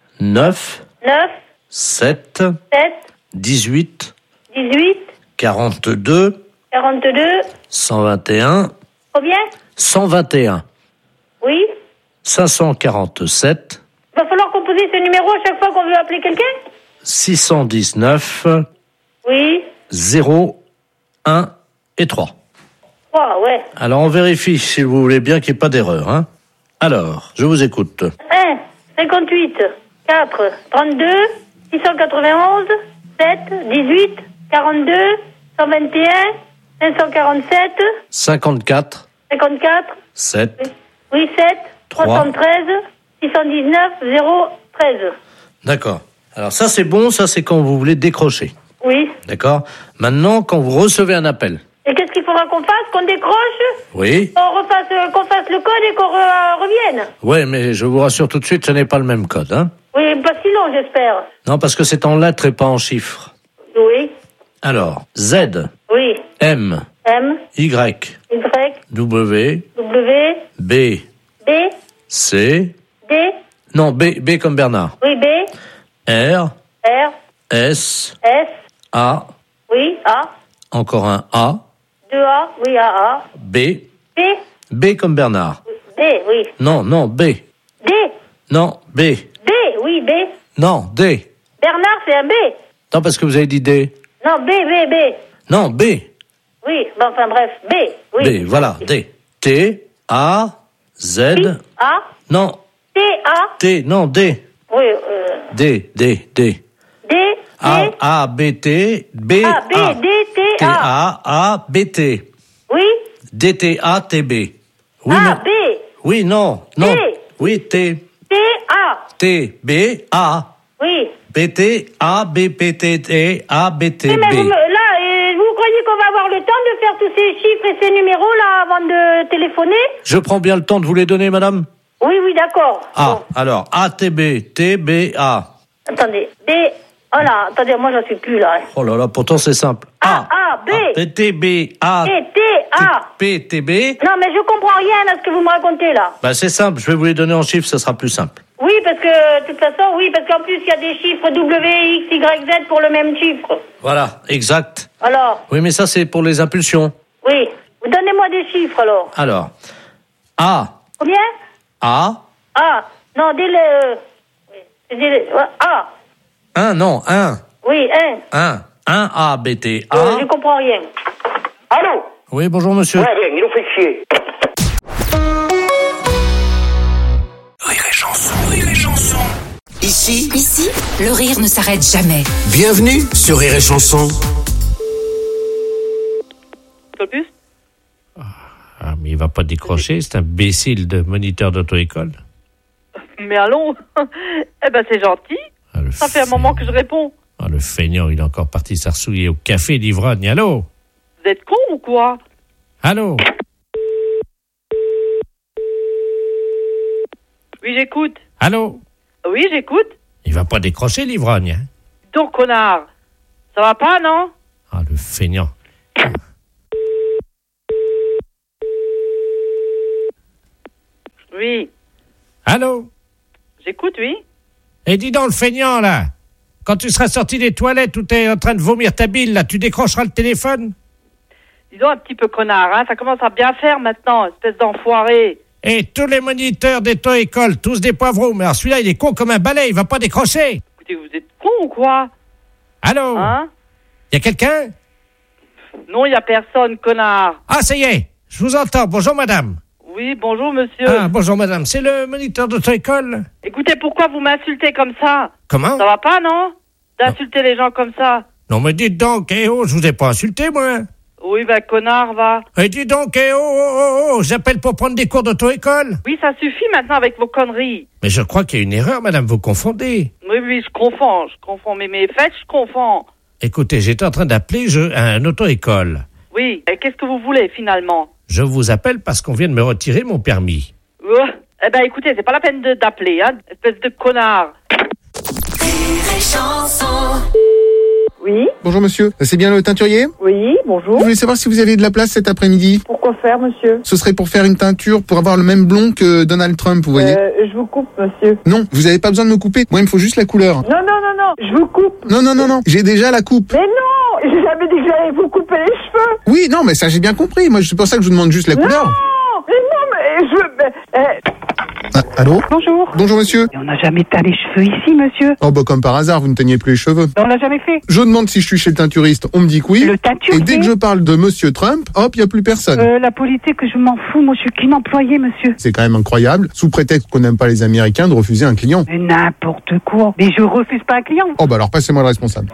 neuf. neuf. sept. sept. dix-huit. dix-huit. quarante-deux. quarante-deux. cent vingt et un. Combien? cent vingt et un. Oui. cinq cent quarante-sept. Il va falloir composer ce numéro à chaque fois qu'on veut appeler quelqu'un? six cent dix-neuf. Oui. zéro, un et trois. trois, ouais. Alors, on vérifie, si vous voulez bien, qu'il n'y ait pas d'erreur, hein. Alors, je vous écoute. un, cinquante-huit, quatre, trente-deux, six cent quatre-vingt-onze, sept, dix-huit, quarante-deux, cent vingt et un, cinq cent quarante-sept, cinquante-quatre. cinquante-quatre, sept. oui, sept, trois cent treize, six cent dix-neuf, zéro, treize. D'accord. Alors, ça, c'est bon, ça, c'est quand vous voulez décrocher. Oui. D'accord. Maintenant, quand vous recevez un appel. Et qu'est-ce qu'il faudra qu'on fasse? Qu'on décroche? Oui. On refasse, euh, qu'on fasse le code et qu'on re- revienne? Ouais, mais je vous rassure tout de suite, ce n'est pas le même code, hein. Oui, pas si long, j'espère. Non, parce que c'est en lettres et pas en chiffres. Oui. Alors, Z. Oui. M. M. Y. Y. W. W. B. B. C. D. Non, B, B comme Bernard. Oui, B. R. R. S. S. A. Oui, A. Encore un A. deux A. Oui, A, A. B. B. B comme Bernard. D, oui. Non, non, B. D. Non, B. D, oui, B. Non, D. Bernard, c'est un B. Non, parce que vous avez dit D. Non, B, B, B. Non, B. Oui, bon, enfin bref, B. Oui. B, voilà, D. T, A, Z. A. Non, T, A. T, non, D. Oui, euh. D, D, D. D. A, A, B, T, B, A, B, A. D, T, T, A. A, A, B, T. Oui. D, T, A, T, B. Oui, A, non. B. Oui, non, non. T. Oui, T. T, A. T, B, A. Oui. B, T, A, B, P, T, T, A, B, T, Oui, mais vous B. me- là, euh, vous croyez qu'on va avoir le temps de faire tous ces chiffres et ces numéros-là avant de téléphoner? Je prends bien le temps de vous les donner, madame? Oui, oui, d'accord. Ah, alors, A, T, B, T, B, A. Attendez, B. Oh là, attendez, moi j'en suis plus là. Oh là là, pourtant c'est simple. A, A, B. P, T, B, A. T, T, A. P, T, B. Non, mais je comprends rien à ce que vous me racontez là. Bah, c'est simple, je vais vous les donner en chiffres, ça sera plus simple. Oui, parce que, de toute façon, oui, parce qu'en plus, il y a des chiffres W, X, Y, Z pour le même chiffre. Voilà, exact. Alors, Oui, mais ça, c'est pour les impulsions. oui. Vous donnez-moi des chiffres alors. Alors, A, Combien? A, A. Non, dis le. Oui, dis le. A. un, non, un, Oui, un. un, un A, B, T, A. Euh, je comprends rien. Allô? Oui, bonjour, monsieur. Ouais, bien, ils nous fait chier. Rire et chanson, rire et chanson. Ici Ici, Ici, le rire ne s'arrête jamais. bienvenue sur Rire et Chanson. Ah, mais il va pas décrocher, c'est un imbécile de moniteur d'auto-école. Mais allons. Eh ben, c'est gentil. Ah, le Ça fait un moment que je réponds. Ah, le feignant, il est encore parti s'arsouiller au café d'ivrogne. Allô? Vous êtes con ou quoi? Allô? Oui, j'écoute. Allô? Oui, j'écoute. Il va pas décrocher l'ivrogne, hein? Donc, connard. Ça va pas, non? Ah, le feignant. Oui. Allô? J'écoute, oui. Et dis donc, le feignant, là, quand tu seras sorti des toilettes où t'es en train de vomir ta bile, là, tu décrocheras le téléphone? Dis donc un petit peu connard, hein. Ça commence à bien faire maintenant, espèce d'enfoiré. Et tous les moniteurs d'auto-école, tous des poivreaux. Mais alors celui-là, il est con comme un balai, il va pas décrocher. Écoutez, vous êtes con ou quoi? Allô? Hein? Y a quelqu'un? Non, il y a personne, connard. Ah, ça y est, je vous entends. Bonjour, madame. Oui, bonjour, monsieur. Ah, bonjour, madame. C'est le moniteur d'auto-école? Écoutez, pourquoi vous m'insultez comme ça? Comment? Ça va pas, non? D'insulter les gens comme ça. Non, mais dites donc, eh oh, je vous ai pas insulté, moi. Oui, ben, connard, va. Et dis donc, eh oh, oh, oh, oh, j'appelle pour prendre des cours d'auto-école. Oui, ça suffit maintenant avec vos conneries. Mais je crois qu'il y a une erreur, madame, vous confondez. Oui, oui, je confonds, je confonds. Mais mes fêtes, je confonds. Écoutez, j'étais en train d'appeler je, un auto-école. Oui, et qu'est-ce que vous voulez, finalement? Je vous appelle parce qu'on vient de me retirer mon permis. Euh, eh ben, écoutez, c'est pas la peine de, d'appeler, hein, espèce de connard. Oui. Bonjour monsieur, c'est bien le teinturier? Oui, bonjour. Je voulais savoir si vous aviez de la place cet après-midi. Pourquoi faire, monsieur? Ce serait pour faire une teinture pour avoir le même blond que Donald Trump, vous voyez. Euh, je vous coupe, monsieur. Non, vous avez pas besoin de me couper. Moi, il me faut juste la couleur. Non, non, non, non, je vous coupe. Non, non, non, non, j'ai déjà la coupe. Mais non, j'ai jamais dit que j'allais vous couper les cheveux. Oui, non, mais ça j'ai bien compris. Moi, c'est pour ça que je vous demande juste la non, couleur. mais non, mais je... Mais, euh... Ah, allô? Bonjour. Bonjour monsieur. Et on n'a jamais teint les cheveux ici, monsieur. Oh bah comme par hasard, vous ne teignez plus les cheveux. On l'a jamais fait. Je demande si je suis chez le teinturiste, on me dit que oui. Le teinturier. Et dès que je parle de monsieur Trump, hop, il y a plus personne. Euh, la politique, je m'en fous, moi je suis qu'une employée, monsieur. C'est quand même incroyable, sous prétexte qu'on n'aime pas les Américains, de refuser un client. Mais n'importe quoi. Mais je refuse pas un client. Oh bah alors passez-moi le responsable.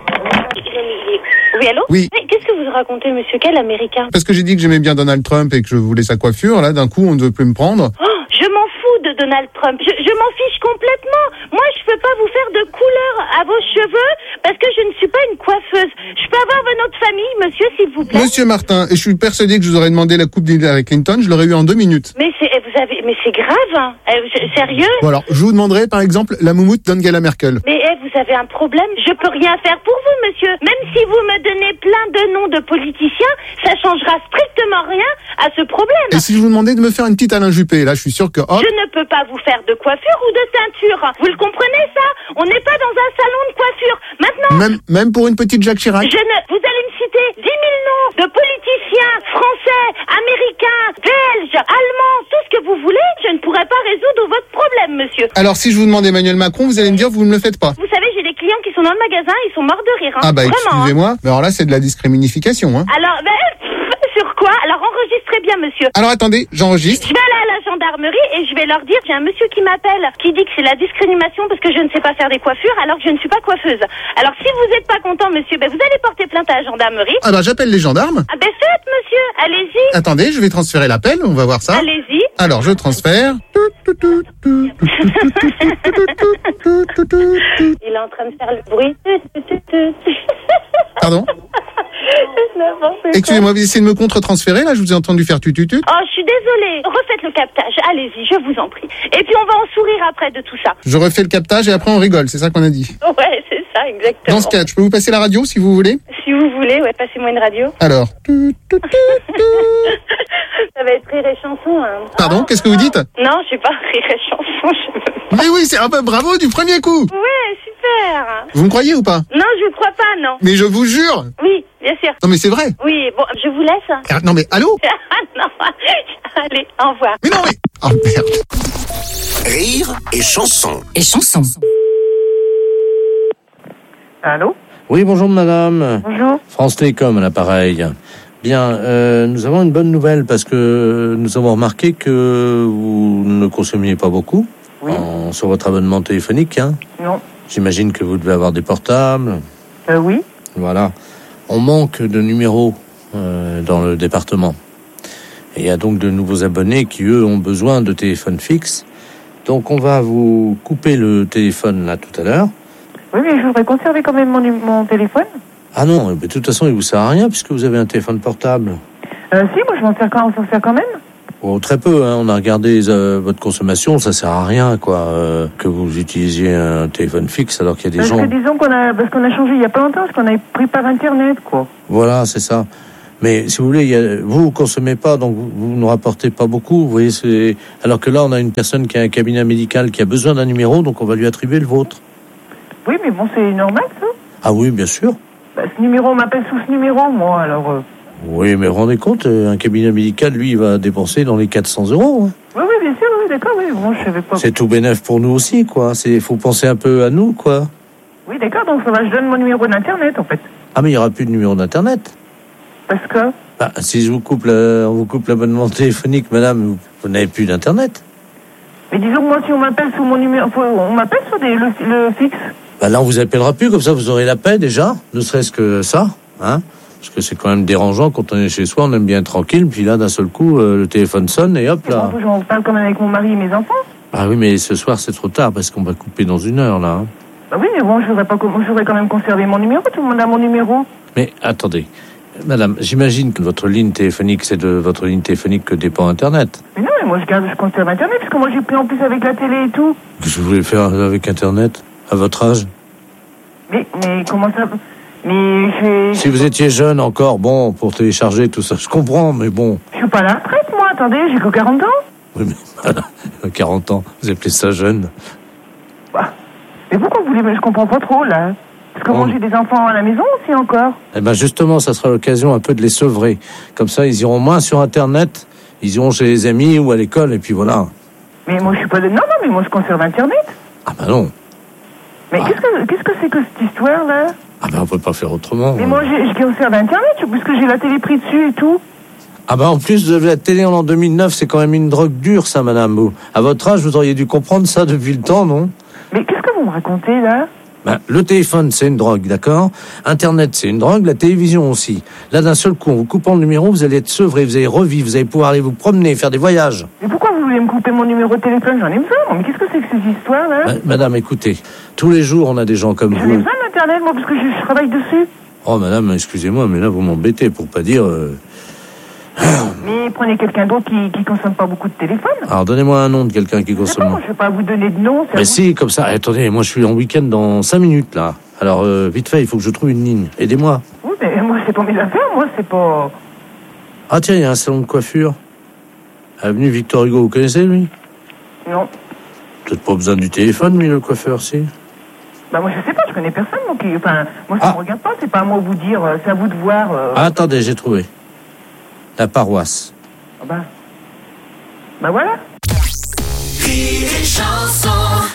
Oui, allô? Oui. Mais qu'est-ce que vous racontez, monsieur? Quel américain? Parce que j'ai dit que j'aimais bien Donald Trump et que je voulais sa coiffure, là d'un coup on ne veut plus me prendre. Oh, je m'en fous de Donald Trump. Je, je m'en fiche complètement. Moi, je peux pas vous faire de couleur à vos cheveux parce que je ne suis pas une coiffeuse. Je peux avoir votre nom de famille, monsieur, s'il vous plaît? Monsieur Martin, et je suis persuadé que je vous aurais demandé la coupe d'Hillary Clinton, je l'aurais eu en deux minutes. Mais c'est, vous avez, mais c'est grave, hein. Euh, c'est- sérieux? Bon alors, je vous demanderai par exemple la moumoute d'Angela Merkel. Mais eh, vous avez un problème. Je peux rien faire pour vous, monsieur. Même si vous me donnez plein de noms de politiciens, ça changera strictement rien à ce problème. Et si je vous demandais de me faire une petite Alain Juppé, là je suis sûr que hop... Je ne peux pas vous faire de coiffure ou de teinture. Vous le comprenez, ça? On n'est pas dans un salon de coiffure. Maintenant, Même, même pour une petite Jacques Chirac. je ne... vous allez me citer dix mille noms de politiciens français, américains, belges, allemands, tout ce que vous voulez. Je ne pourrai pas résoudre votre problème, monsieur. Alors si je vous demande Emmanuel Macron, vous allez me dire vous ne le faites pas. Vous savez, j'ai des clients qui sont dans le magasin, ils sont morts de rire. Hein. Ah bah Vraiment, hein. excusez-moi, mais alors là c'est de la discrimination. Hein. Alors, ben, pff, sur quoi? Alors enregistrez bien, monsieur. Alors attendez, j'enregistre. Je vais aller à la gendarmerie et je vais leur dire, j'ai un monsieur qui m'appelle, qui dit que c'est la discrimination parce que je ne sais pas faire des coiffures alors que je ne suis pas coiffeuse. Alors si vous n'êtes pas content, monsieur, ben vous allez porter plainte à la gendarmerie. Ah bah j'appelle les gendarmes. Ah ben faites, monsieur, allez-y. Attendez, je vais transférer l'appel, on va voir ça. Allez-y. Alors je transfère. Il est en train de faire le bruit. Pardon? N'importe quoi. Excusez-moi, vous essayez de me contre-transférer là, je vous ai entendu faire tututut. Oh, je suis désolée. Refaites le captage. Allez-y, je vous en prie. Et puis on va en sourire après de tout ça. Je refais le captage et après on rigole, c'est ça qu'on a dit. Ouais, c'est ça, exactement. Dans ce cas, je peux vous passer la radio si vous voulez? Si vous voulez, ouais, passez-moi une radio. Alors. Ça va être rire et chanson. Hein. Pardon, qu'est-ce que vous dites? Non, je suis pas rire et chanson. Je... Mais oui, c'est un peu bravo du premier coup. Ouais, super. Vous me croyez ou pas? Non, je vous crois pas, non. Mais je vous jure. Oui, bien sûr. Non mais c'est vrai. Oui, bon, je vous laisse. Ah, non mais allô? Non, allez, au revoir. Mais non mais... Oh merde. Rire et chanson. Et chanson. Allô? Oui, bonjour madame. Bonjour. France Télécom à l'appareil. Bien, euh, nous avons une bonne nouvelle parce que nous avons remarqué que vous ne consommiez pas beaucoup Oui. en- sur votre abonnement téléphonique. Hein. Non. J'imagine que vous devez avoir des portables. Euh, oui. Voilà. On manque de numéros euh, dans le département. Et il y a donc de nouveaux abonnés qui, eux, ont besoin de téléphones fixes. Donc, on va vous couper le téléphone, là, tout à l'heure. Oui, mais je voudrais conserver quand même mon, mon téléphone. Ah non, mais de toute façon, il vous sert à rien puisque vous avez un téléphone portable. Euh, si, moi, je m'en sers quand, on s'en sert quand même. Oh, très peu, hein. On a regardé euh, votre consommation, ça sert à rien, quoi, euh, que vous utilisiez un téléphone fixe alors qu'il y a des parce gens... que disons qu'on a, parce qu'on a changé il y a pas longtemps, parce qu'on a pris par Internet, quoi. Voilà, c'est ça. Mais si vous voulez, il y a, vous ne consommez pas, donc vous, vous ne rapportez pas beaucoup. Vous voyez, c'est... Alors que là, on a une personne qui a un cabinet médical qui a besoin d'un numéro, donc on va lui attribuer le vôtre. Oui, mais bon, c'est normal, ça. Ah oui, bien sûr. Bah, ce numéro, on m'appelle sous ce numéro, moi, alors... Euh... Oui, mais vous vous rendez compte, un cabinet médical, lui, il va dépenser dans les quatre cents euros. Hein. Oui, oui, bien sûr, oui, d'accord, oui. Bon, je savais pas... C'est tout bénef pour nous aussi, quoi. Il faut penser un peu à nous, quoi. Oui, d'accord, donc ça va, je donne mon numéro d'Internet, en fait. Ah, mais il n'y aura plus de numéro d'Internet. Parce que... Bah, si je vous coupe la, on vous coupe l'abonnement téléphonique, madame, vous, vous n'avez plus d'Internet. Mais disons que moi, si on m'appelle sous mon numéro... On m'appelle sur des, le, le fixe. Bah là, on vous appellera plus, comme ça, vous aurez la paix, déjà. Ne serait-ce que ça, hein. Parce que c'est quand même dérangeant, quand on est chez soi, on aime bien être tranquille, puis là, d'un seul coup, euh, le téléphone sonne, et hop, là... Bon, j'en parle quand même avec mon mari et mes enfants. Ah oui, mais ce soir, c'est trop tard, parce qu'on va couper dans une heure, là. Hein. Bah oui, mais bon, je voudrais, pas, je voudrais quand même conserver mon numéro, tout le monde a mon numéro. Mais, attendez... Madame, j'imagine que votre ligne téléphonique, c'est de votre ligne téléphonique que dépend Internet. Mais non, mais moi je garde, je conserve Internet, parce que moi j'ai pris en plus avec la télé et tout. Qu'est-ce que vous voulez faire avec Internet, à votre âge? Mais, mais comment ça... Mais j'ai... Si vous étiez jeune encore, bon, pour télécharger tout ça, je comprends, mais bon... Je suis pas à la retraite, moi, attendez, j'ai que quarante ans. Oui, mais voilà, quarante ans, vous appelez ça jeune? Bah, mais pourquoi vous voulez... Mais je comprends pas trop, là. Parce que moi, j'ai des enfants à la maison aussi encore. Eh ben justement, ça sera l'occasion un peu de les sevrer. Comme ça, ils iront moins sur Internet, ils iront chez les amis ou à l'école, et puis voilà. Mais moi, je suis pas de... Non, non, mais moi, je conserve Internet. Ah ben non. Mais ah. qu'est-ce que qu'est-ce que c'est que cette histoire-là? Ah ben on peut pas faire autrement. Mais hein. moi, j'ai, je conserve Internet, puisque j'ai la télé prise dessus et tout. Ah ben en plus de la télé en l'an deux mille neuf, c'est quand même une drogue dure, ça, madame. Vous, à votre âge, vous auriez dû comprendre ça depuis le temps, non? Mais qu'est-ce que vous me racontez, là? Ben, le téléphone, c'est une drogue, d'accord? Internet, c'est une drogue, la télévision aussi. Là, d'un seul coup, en vous coupant le numéro, vous allez être sevré, vous allez revivre, vous allez pouvoir aller vous promener, faire des voyages. Mais pourquoi vous voulez me couper mon numéro de téléphone? J'en ai besoin, mais qu'est-ce que c'est que ces histoires-là? Ben, madame, écoutez, tous les jours, on a des gens comme J'en vous... ai besoin d'Internet, moi, parce que je, je travaille dessus. Oh, madame, excusez-moi, mais là, vous m'embêtez, pour pas dire... Euh... Mais prenez quelqu'un d'autre qui, qui consomme pas beaucoup de téléphone. Alors, donnez-moi un nom de quelqu'un qui consomme... Non, je vais pas vous donner de nom. Mais si, comme ça, attendez, moi, je suis en week-end dans cinq minutes, là. Alors, euh, vite fait, il faut que je trouve une ligne. Aidez-moi. Oui, mais moi, c'est pas mes affaires, moi, c'est pas... Ah, tiens, il y a un salon de coiffure. Avenue Victor Hugo, vous connaissez, lui? Non. Peut-être pas besoin du téléphone, lui, le coiffeur, si? Bah, moi, je sais pas, je connais personne, moi, qui... Enfin, moi, ça ah. me regarde pas, c'est pas à moi de vous dire, c'est à vous de voir... Euh... Ah, attendez, j'ai trouvé. La paroisse. Ah bah... Bah, voilà. Rire et chanson.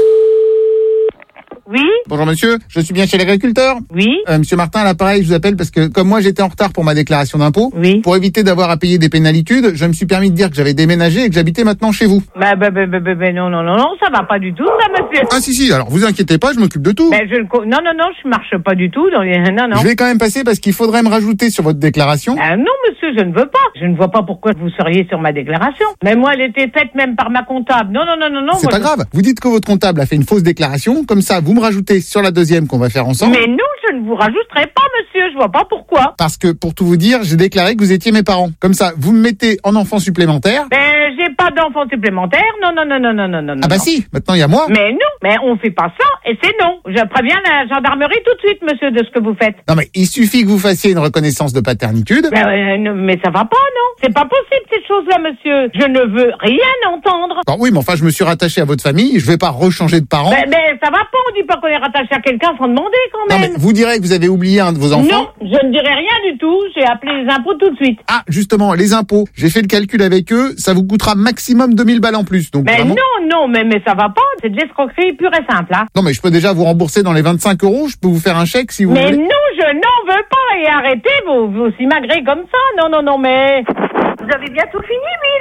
Oui. Bonjour monsieur, je suis bien chez l'agriculteur. Oui. Euh, monsieur Martin, à l'appareil, je vous appelle parce que comme moi j'étais en retard pour ma déclaration d'impôt, oui. pour éviter d'avoir à payer des pénalitudes, je me suis permis de dire que j'avais déménagé et que j'habitais maintenant chez vous. Bah, bah, bah, bah, bah non, non, non, non, ça va pas du tout, ça, monsieur. Ah si, si, alors vous inquiétez pas, je m'occupe de tout. Bah, je, non, non, non, je marche pas du tout. Dans les... Non, non. Je vais quand même passer parce qu'il faudrait me rajouter sur votre déclaration. Ah non, monsieur, je ne veux pas. Je ne vois pas pourquoi vous seriez sur ma déclaration. Mais moi, elle était faite même par ma comptable. Non, non, non, non, non. C'est pas je... grave. Vous dites que votre comptable a fait une fausse déclaration, comme ça, vous me rajoutez sur la deuxième qu'on va faire ensemble. Mais non, je ne vous rajouterai pas, monsieur. Je vois pas pourquoi. Parce que, pour tout vous dire, j'ai déclaré que vous étiez mes parents. Comme ça, vous me mettez en enfant supplémentaire. Ben, j'ai pas d'enfant supplémentaire. Non, non, non, non, non, non, non. Ah bah non. si, maintenant il y a moi. Mais non, mais on fait pas ça et c'est non. Je préviens la gendarmerie tout de suite, monsieur, de ce que vous faites. Non mais il suffit que vous fassiez une reconnaissance de paternitude. Ben, euh, non, mais ça va pas, non. C'est pas possible ces choses-là, monsieur. Je ne veux rien entendre. Bon, oui, mais enfin, je me suis rattaché à votre famille. Je vais pas rechanger de parents. Ben, ben ça va pas. On dit pas qu'on est rattaché à quelqu'un sans demander quand même. Non mais vous direz que vous avez oublié un de vos enfants. Non, je ne dirai rien du tout. J'ai appelé les impôts tout de suite. Ah, justement, les impôts. J'ai fait le calcul avec eux. Ça vous coûtera maximum deux mille balles en plus. Donc mais vraiment... non, non, mais, mais ça va pas. C'est de l'escroquerie pure et simple, hein. Non, mais je peux déjà vous rembourser dans les vingt-cinq euros. Je peux vous faire un chèque si vous mais voulez. Mais non, je n'en veux pas. Et arrêtez, vous, vous simagrez comme ça. Non, non, non, mais... Vous avez bientôt fini, lui, là? Ah,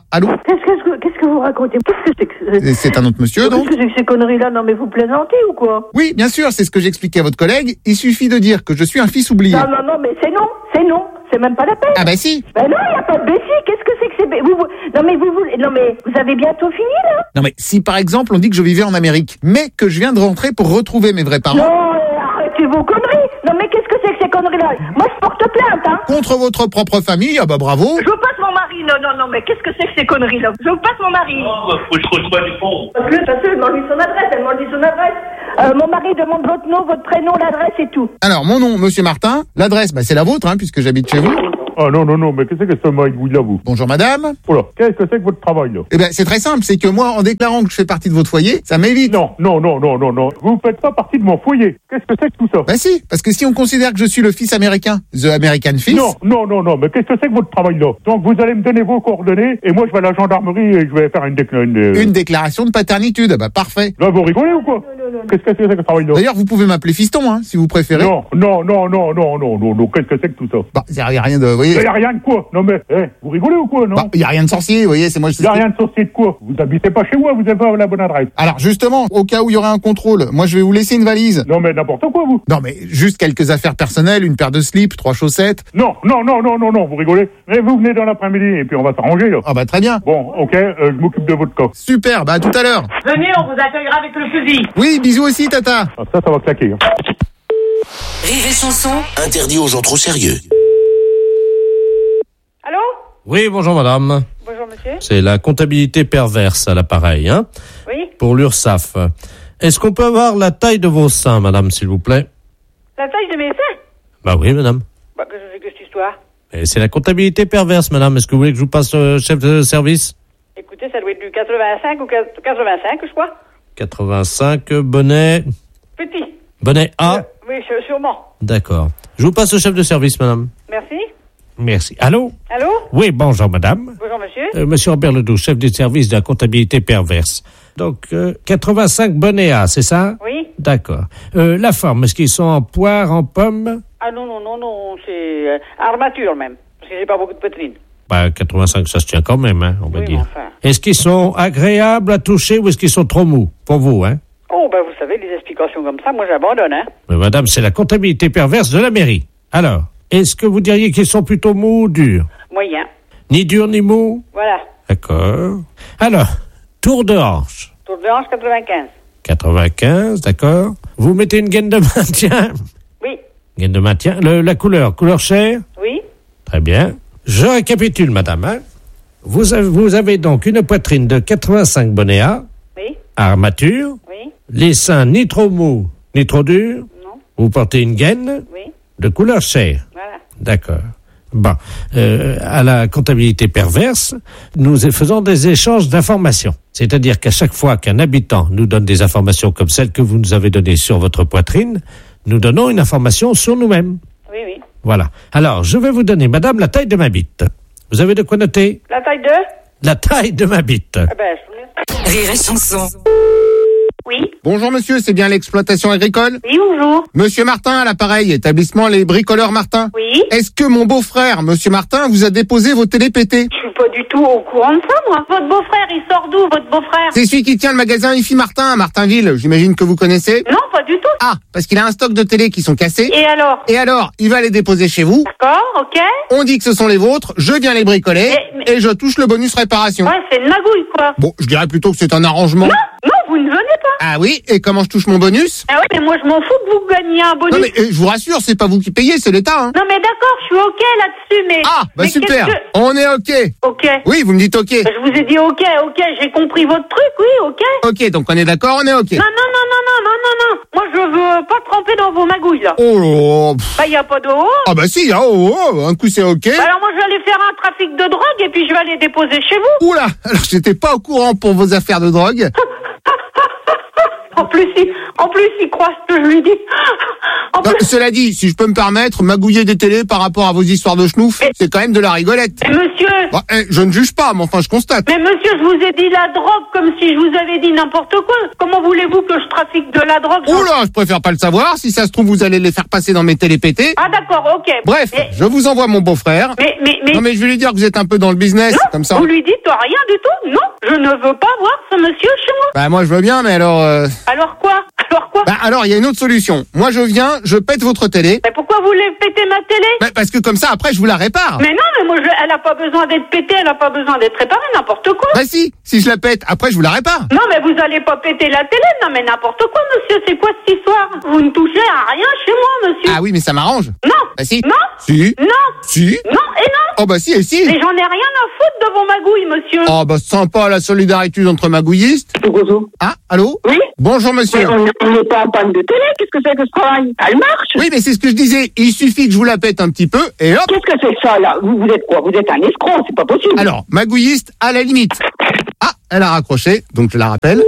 allô? Qu'est-ce que, qu'est-ce que vous racontez? Qu'est-ce que c'est que c'est C'est un autre monsieur, donc? Qu'est-ce que c'est que ces conneries-là? Non, mais vous plaisantez ou quoi? Oui, bien sûr, c'est ce que j'expliquais à votre collègue. Il suffit de dire que je suis un fils oublié. Non, non, non, mais c'est non, c'est non. C'est même pas la peine. Ah bah si. Ben non, il n'y a pas de Bessie. Qu'est-ce que c'est que c'est... Vous, vous... Non, mais vous, vous... Non, mais vous avez bientôt fini, là? Non, mais si par exemple on dit que je vivais en Amérique, mais que je viens de rentrer pour retrouver mes vrais parents... Non, arrêtez vos conneries. Non, mais qu'est-ce que c'est que ces conneries-là? Moi, je porte plainte, hein. Contre votre propre famille, ah bah bravo. Je vous passe mon mari. Non, non, non, mais qu'est-ce que c'est que ces conneries-là? Je vous passe mon mari. Oh, faut que je reçois du fond. Parce que, parce que, elle demande son adresse, elle demande son adresse. Euh, mon mari demande votre nom, votre prénom, l'adresse et tout. Alors, mon nom, Monsieur Martin. L'adresse, bah c'est la vôtre, hein, puisque j'habite chez vous. Ah non, non, non, mais qu'est-ce que c'est que ce magouille là, vous? Bonjour madame. Oh là, qu'est-ce que c'est que votre travail là? Eh ben, c'est très simple, c'est que moi, en déclarant que je fais partie de votre foyer, ça m'évite. Non, non, non, non, non, non, vous faites pas partie de mon foyer. Qu'est-ce que c'est que tout ça? Bah si, parce que si on considère que je suis le fils américain, the American fils... Non, non, non, non, mais qu'est-ce que c'est que votre travail là? Donc vous allez me donner vos coordonnées, et moi je vais à la gendarmerie et je vais faire une déclaration... Une, une déclaration de paternitude, bah parfait. Là, vous rigolez ou quoi? Qu'est-ce que c'est que ce travail là? D'ailleurs, vous pouvez m'appeler fiston, hein, si vous préférez. Non, non, non, non, non, non, non, non, qu'est-ce que c'est que tout ça? Bah, y a rien de... Vous voyez... Y a rien de quoi? Non mais, eh, vous rigolez ou quoi, non? Bah, y a rien de sorcier, vous voyez, c'est moi... Y a rien de sorcier de quoi? Vous habitez pas chez moi, vous avez pas la bonne adresse. Alors, justement, au cas où il y aurait un contrôle, moi je vais vous laisser une valise. Non mais n'importe quoi, vous. Non mais, juste quelques affaires personnelles, une paire de slips, trois chaussettes. Non, non, non, non, non, non, vous rigolez. Mais vous venez dans l'après-midi et puis on va s'arranger, là. Ah bah très bien. Bon, ok, euh, je m'occupe de votre cas. Super, bah à tout à l'heure. Venez, on vous accueillera avec le fusil. Oui, bisous aussi, tata. Ah, ça, ça va claquer. Hein. Rire et chanson. Interdit aux gens trop sérieux. Allô? Oui, bonjour madame. Bonjour monsieur. C'est la comptabilité perverse à l'appareil, hein? Oui. Pour l'URSSAF. Est-ce qu'on peut avoir la taille de vos seins, madame, s'il vous plaît? La taille de mes seins? Bah oui, madame. Bah, qu'est-ce que c'est que cette histoire? Et c'est la comptabilité perverse, madame. Est-ce que vous voulez que je vous passe le chef de service? Écoutez, ça doit être du quatre-vingt-cinq ou quatre-vingt-cinq, je crois. quatre-vingt-cinq, bonnet... Petit. Bonnet A? Euh, oui, sûrement. D'accord. Je vous passe le chef de service, madame. Merci. Merci. Allô? Allô? Oui, bonjour, madame. Bonjour, monsieur. Euh, monsieur Robert Ledoux, chef du service de la comptabilité perverse. Donc, euh, quatre-vingt-cinq bonnets A, c'est ça? Oui. D'accord. Euh, la forme, est-ce qu'ils sont en poire, en pomme? Ah non, non, non, non, c'est euh, armature même, parce que j'ai pas beaucoup de poitrine. Bah, quatre-vingt-cinq, ça se tient quand même, hein, on va Oui, dire. mais enfin. Est-ce qu'ils sont agréables à toucher ou est-ce qu'ils sont trop mous? Pour vous, hein? Oh, ben vous savez, les explications comme ça, moi j'abandonne, hein. Mais madame, c'est la comptabilité perverse de la mairie. Alors, est-ce que vous diriez qu'ils sont plutôt mous ou durs? Moyen. Ni durs ni mous? Voilà. D'accord. Alors, tour de hanche. Tour de hanche, quatre-vingt-quinze. quatre-vingt-quinze, d'accord. Vous mettez une gaine de maintien? Oui. Gaine de maintien. Le, la couleur, couleur chair? Oui. Très bien. Je récapitule, madame. Hein. Vous, avez, vous avez donc une poitrine de quatre-vingt-cinq bonnets A. Oui. Armature. Oui. Les seins ni trop mous, ni trop durs. Non. Vous portez une gaine. Oui. De couleur chair. Voilà. D'accord. Bon, euh, à la comptabilité perverse, nous faisons des échanges d'informations. C'est-à-dire qu'à chaque fois qu'un habitant nous donne des informations comme celles que vous nous avez données sur votre poitrine, nous donnons une information sur nous-mêmes. Oui, oui. Voilà. Alors, je vais vous donner, madame, la taille de ma bite. Vous avez de quoi noter? La taille de? La taille de ma bite. Ah ben, je... Rire et chanson. Oui. Bonjour monsieur, c'est bien l'exploitation agricole? Oui, bonjour. Monsieur Martin à l'appareil, établissement Les Bricoleurs Martin. Oui. Est-ce que mon beau-frère, monsieur Martin, vous a déposé vos télés pétées? Je suis pas du tout au courant de ça, moi. Votre beau-frère, il sort d'où, votre beau-frère? C'est celui qui tient le magasin I F I Martin à Martinville, j'imagine que vous connaissez? Non, pas du tout. Ah, parce qu'il a un stock de télé qui sont cassés. Et alors? Et alors, il va les déposer chez vous. D'accord, ok. On dit que ce sont les vôtres, je viens les bricoler, Mais- mais- et je touche le bonus réparation. Ouais, c'est une magouille, quoi. Bon, je dirais plutôt que c'est un arrangement. Non, non, vous ne venez pas. Ah oui, et comment je touche mon bonus? Ah ouais, mais moi, je m'en fous que vous gagniez un bonus. Non mais euh, je vous rassure, c'est pas vous qui payez, c'est l'État. Hein. Non, mais d'accord, je suis ok là-dessus, mais... Ah, bah mais super, qu'est-ce que- on est ok. Ok. Oui, vous me dites ok. Je vous ai dit ok, ok, j'ai compris votre truc, oui, ok. Ok, donc on est d'accord, on est ok. Non, non, non, non, non, non, non, non. Moi, je veux pas tremper dans vos magouilles, là. Oh là, pff. Bah, y a pas de haut. Ah bah si, ah, oh, oh, un coup c'est ok. Bah alors, moi, je vais aller faire un trafic de drogue et puis je vais aller déposer chez vous. Oula, alors j'étais pas au courant pour vos affaires de drogue. En plus, il, en plus, il croit ce que je lui dis. En Non, plus, cela dit, si je peux me permettre, magouiller des télés par rapport à vos histoires de schnouf, c'est quand même de la rigolette. monsieur, Bon, eh, je ne juge pas, mais enfin, je constate. mais monsieur, je vous ai dit la drogue comme si je vous avais dit n'importe quoi. Comment voulez-vous que je trafique de la drogue? Oula, je préfère pas le savoir. Si ça se trouve, vous allez les faire passer dans mes télépétés. Ah d'accord, ok. Bref, Mais, je vous envoie mon beau-frère. mais, mais, mais, Non, mais je vais lui dire que vous êtes un peu dans le business, non, comme ça. vous lui dites rien du tout? Non, je ne veux pas voir ce monsieur chez moi. Bah, moi, je veux bien, mais alors... euh, Alors quoi? Alors quoi? Bah, alors, il y a une autre solution. Moi, je viens, je pète votre télé. Mais pourquoi vous voulez péter ma télé? Bah, parce que comme ça, après, je vous la répare. Mais non, mais moi, je, elle a pas besoin d'être pétée, elle a pas besoin d'être réparée, n'importe quoi. Bah si, si je la pète, après, je vous la répare. Non, mais vous allez pas péter la télé, non, mais n'importe quoi, monsieur, c'est quoi cette histoire? Vous ne touchez à rien chez moi, monsieur. Ah oui, mais ça m'arrange. Non. Bah si. Non. Si. Non. Si. Non et non. Oh bah si et si. Mais j'en ai rien à foutre de vos magouilles, monsieur. Oh bah sympa la solidarité entre magouillistes. Ah, allô? Oui. Bonjour monsieur. Mais on n'est pas en panne de télé, qu'est-ce que c'est que ce travail? Elle marche. Oui, mais c'est ce que je disais. Il suffit que je vous la pète un petit peu et hop. Qu'est-ce que c'est que ça, là? Vous, vous êtes quoi? Vous êtes un escroc, c'est pas possible. Alors, magouilliste à la limite. Ah, elle a raccroché, donc je la rappelle.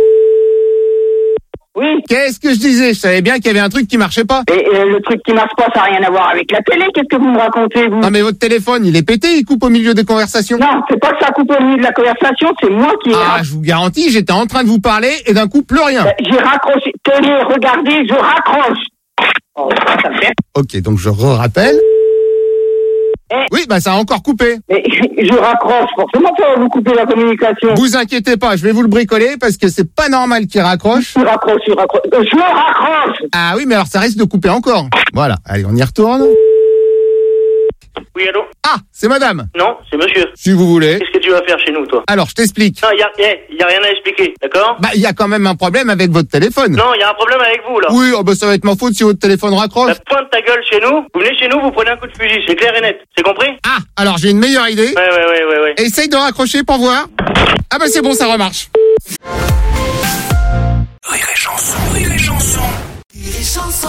Oui. Qu'est-ce que je disais? Je savais bien qu'il y avait un truc qui marchait pas. Et, et le truc qui marche pas, ça n'a rien à voir avec la télé. Qu'est-ce que vous me racontez, vous? Non mais votre téléphone, il est pété, il coupe au milieu des conversations. Non, c'est pas que ça coupe au milieu de la conversation, c'est moi qui... Ah, je vous garantis, j'étais en train de vous parler et d'un coup, plus rien. Euh, J'ai raccroché. Télé, regardez, je raccroche. Oh, ça, ça me fait... Ok, donc je re-rappelle. Eh. Oui, bah ça a encore coupé. Mais je raccroche, forcément, ça va vous couper la communication. Vous inquiétez pas, je vais vous le bricoler parce que c'est pas normal qu'il raccroche. Je raccroche, je raccroche. Euh, Je raccroche. Ah oui, mais alors ça risque de couper encore. Voilà, allez, on y retourne. Oui, allô? Ah, c'est madame. Non, c'est monsieur. Si vous voulez. Qu'est-ce que tu vas faire chez nous, toi? Alors, je t'explique. Non, il y a, eh, y a rien à expliquer, d'accord? Bah, il y a quand même un problème avec votre téléphone. Non, il y a un problème avec vous, là. Oui, oh bah ça va être ma faute si votre téléphone raccroche. La pointe ta gueule chez nous, vous venez chez nous, vous prenez un coup de fusil, c'est clair et net. C'est compris? Ah, alors j'ai une meilleure idée. Ouais, ouais, ouais, ouais, ouais. Essaye de raccrocher pour voir. Ah bah c'est bon, ça remarche. Rire et chanson, rire et chanson. Rire et chanson.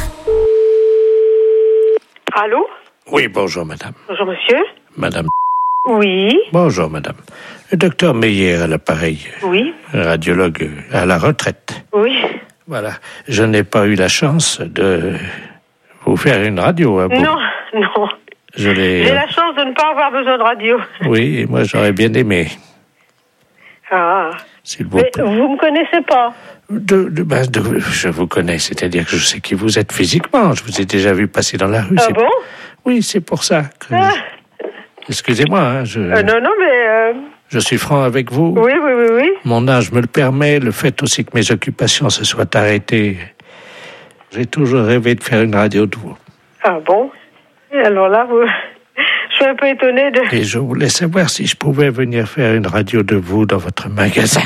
Allô? Oui, bonjour madame. Bonjour, monsieur. Madame. Oui. Bonjour madame. Le docteur Meyer à l'appareil. Oui. Radiologue à la retraite. Oui. Voilà. Je n'ai pas eu la chance de vous faire une radio. Hein, bon. Non, non. Je l'ai... J'ai la chance de ne pas avoir besoin de radio. Oui, et moi j'aurais bien aimé. Ah. S'il vous Mais plaît. vous me connaissez pas? De, de, ben, de- je vous connais, c'est-à-dire que je sais qui vous êtes physiquement. Je vous ai déjà vu passer dans la rue. Ah c'est- bon? Oui, c'est pour ça que... Ah. Excusez-moi, hein, je, Euh, non, non, mais... euh, je suis franc avec vous. Oui, oui, oui, oui. Mon âge me le permet, le fait aussi que mes occupations se soient arrêtées. J'ai toujours rêvé de faire une radio de vous. Ah bon? Et alors là, vous... je suis un peu étonnée de... Et je voulais savoir si je pouvais venir faire une radio de vous dans votre magasin.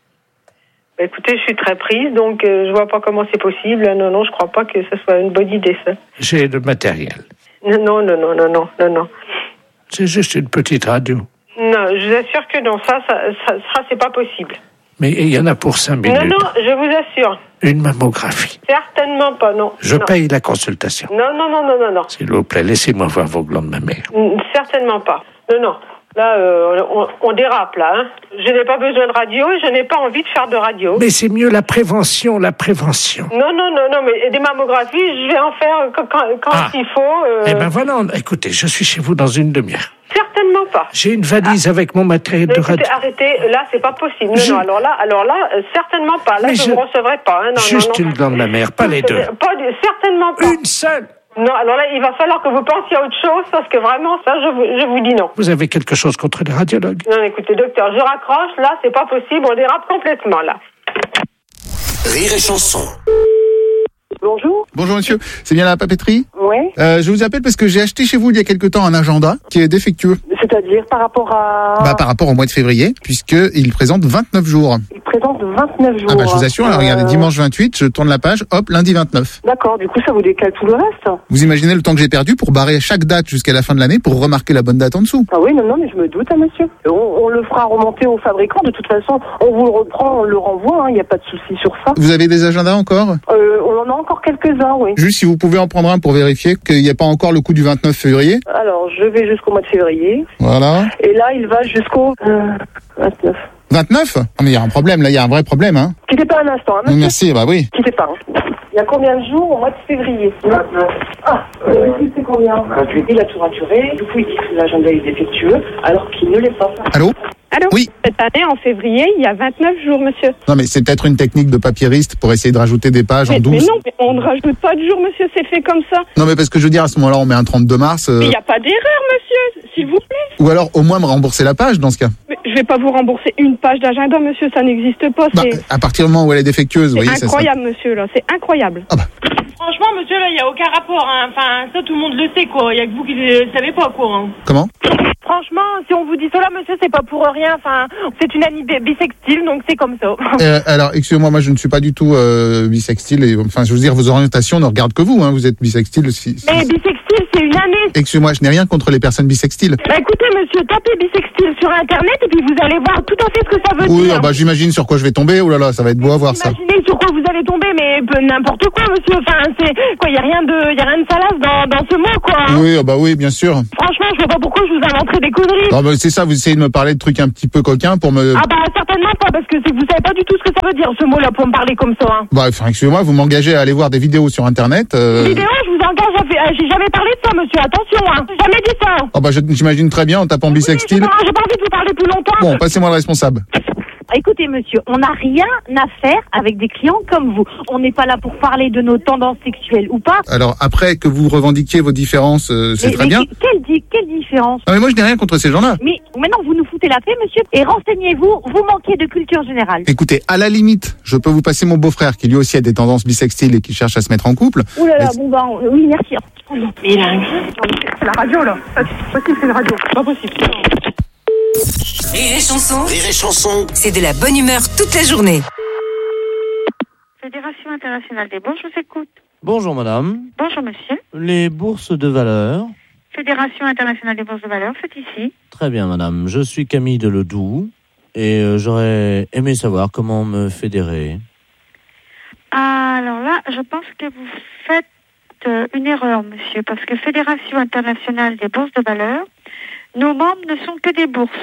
Bah, écoutez, je suis très prise, donc euh, je vois pas comment c'est possible. Non, non, je crois pas que ce soit une bonne idée, ça. J'ai le matériel. Non, non, non, non, non, non, non, non. C'est juste une petite radio. Non, je vous assure que non, ça, ça, ça, ça c'est pas possible. Mais il y en a pour cinq minutes. Non, non, je vous assure. Une mammographie. Certainement pas, non. Je non. paye la consultation. Non, non, non, non, non, non. S'il vous plaît, laissez-moi voir vos glandes mammaires. Mm, Certainement pas. Non, non. Là, euh, on, on dérape, là. Hein. Je n'ai pas besoin de radio et je n'ai pas envie de faire de radio. Mais c'est mieux la prévention, la prévention. Non, non, non, non, mais des mammographies, je vais en faire quand, quand, quand Ah. il faut. Euh... Eh ben voilà, écoutez, je suis chez vous dans une demi-heure. Certainement pas. J'ai une valise avec mon matériel de Écoutez, radio. arrêtez, là, c'est pas possible. Non, Je- non, alors là, alors là, euh, certainement pas. Là, Mais je je- ne recevrai pas. Hein. Non, Juste non, non. une glande mammaire, pas les deux. Pas du- certainement pas. Une seule. Non, alors là, il va falloir que vous pensiez à autre chose, parce que vraiment, ça, je vous, je vous dis non. Vous avez quelque chose contre les radiologues? Non, écoutez, docteur, je raccroche, là, c'est pas possible, on dérape complètement, là. Rire et chanson. Bonjour. Bonjour monsieur, c'est bien la papeterie? Oui. Euh, je vous appelle parce que j'ai acheté chez vous il y a quelque temps un agenda qui est défectueux. C'est-à-dire par rapport à... Bah, par rapport au mois de février, puisqu'il présente vingt-neuf jours. Il présente vingt-neuf jours. Ah bah je vous assure, alors regardez, Euh, dimanche vingt-huit, je tourne la page, hop, lundi vingt-neuf. D'accord, du coup ça vous décale tout le reste. Vous imaginez le temps que j'ai perdu pour barrer chaque date jusqu'à la fin de l'année pour remarquer la bonne date en dessous? Ah oui, non, non, mais je me doute, hein, monsieur. On, on le fera remonter au fabricant, de toute façon, on vous le reprend, on le renvoie, il n'y a pas de souci sur ça. Vous avez des agendas encore? Euh, on en a encore quelques-uns, oui. Juste si vous pouvez en prendre un pour vérifier qu'il n'y a pas encore le coup du vingt-neuf février. Alors, je vais jusqu'au mois de février, Voilà. et là, il va jusqu'au euh, vingt-neuf. vingt-neuf? Ah, mais il y a un problème, là, il y a un vrai problème, hein. Quittez pas un instant, hein, monsieur. Merci, bah oui. Quittez pas, hein. Il y a combien de jours au mois de février? Ah, euh, c'est combien? Il a tout raturé, du coup il dit que l'agenda est défectueux, alors qu'il ne l'est pas. Allô? Allô? Oui. Cette année, en février, il y a vingt-neuf jours, monsieur. Non, mais c'est peut-être une technique de papiériste pour essayer de rajouter des pages mais, en douze. Mais non, mais on ne rajoute pas de jours, monsieur, c'est fait comme ça. Non, mais parce que je veux dire, à ce moment-là, on met un trente-deux mars. Euh... Mais il n'y a pas d'erreur, monsieur, s'il vous plaît. Ou alors, au moins, me rembourser la page, dans ce cas. Mais je vais pas vous rembourser une page d'agenda, monsieur, ça n'existe pas. Bah, à partir du moment où elle est défectueuse, vous voyez, c'est incroyable, ça, monsieur, là, c'est incroyable. Ah bah. Franchement, monsieur, là, il n'y a aucun rapport, hein. Enfin, ça, tout le monde le sait, quoi. Il n'y a que vous qui ne le savez pas, quoi. Hein. Comment? Franchement, si on vous dit cela, monsieur, c'est pas pour rien. Enfin, c'est une amie bisextile, donc c'est comme ça. Euh, alors, excusez-moi, moi, je ne suis pas du tout euh, bisextile. Et, enfin, je veux dire, vos orientations ne regardent que vous. Hein, vous êtes bisextile. Si, si... Mais bisextile, c'est une année. Excusez-moi, je n'ai rien contre les personnes bisextiles. Bah, écoutez, monsieur, tapez bisextile sur Internet et puis vous allez voir tout à fait ce que ça veut oui, dire. Oui, bah, j'imagine sur quoi je vais tomber. Oh là là, ça va être beau à voir, ça. Imaginez sur quoi vous allez tomber, mais n'importe quoi, monsieur. Enfin, c'est quoi, il y a rien de, il y a rien de salace dans, dans ce mot, quoi. Hein. Oui, bah oui, bien sûr. Franchement, je sais pas pourquoi je vous inventerai des conneries. Non, bah, c'est ça, vous essayez de me parler de trucs un petit peu coquins pour me... Ah bah certainement pas, parce que c'est que vous savez pas du tout ce que ça veut dire, ce mot-là, pour me parler comme ça. Hein. Bah, enfin, excusez-moi, vous m'engagez à aller voir des vidéos sur Internet. Euh... Vidéos, je vous engage à faire... J'ai jamais parlé de ça, monsieur, attention, hein. J'ai jamais dit ça. Oh bah, j'imagine très bien en tapant oui, bisextile. J'ai pas, j'ai pas envie de vous parler plus longtemps. Bon, passez-moi le responsable. Écoutez, monsieur, on n'a rien à faire avec des clients comme vous. On n'est pas là pour parler de nos tendances sexuelles ou pas. Alors, après que vous revendiquiez vos différences, euh, c'est mais, très mais bien. Quelle, di- quelle différence? Non, mais moi, je n'ai rien contre ces gens-là. Mais maintenant, vous nous foutez la paix, monsieur, et renseignez-vous, vous manquez de culture générale. Écoutez, à la limite, je peux vous passer mon beau-frère qui lui aussi a des tendances bisextiles et qui cherche à se mettre en couple. Ouh là là, mais... bon bah, oui, merci. Oh non. Mais il a un... C'est la radio, là. C'est possible, c'est la radio. Pas possible. Rire et chanson. Rire et chanson. C'est de la bonne humeur toute la journée. Fédération internationale des bourses, je vous écoute. Bonjour madame. Bonjour monsieur. Les bourses de valeur. Fédération internationale des bourses de valeur, c'est ici. Très bien madame, je suis Camille Deledoux et euh, j'aurais aimé savoir comment me fédérer. Alors là, je pense que vous faites euh, une erreur monsieur, parce que Fédération internationale des bourses de valeur, nos membres ne sont que des bourses.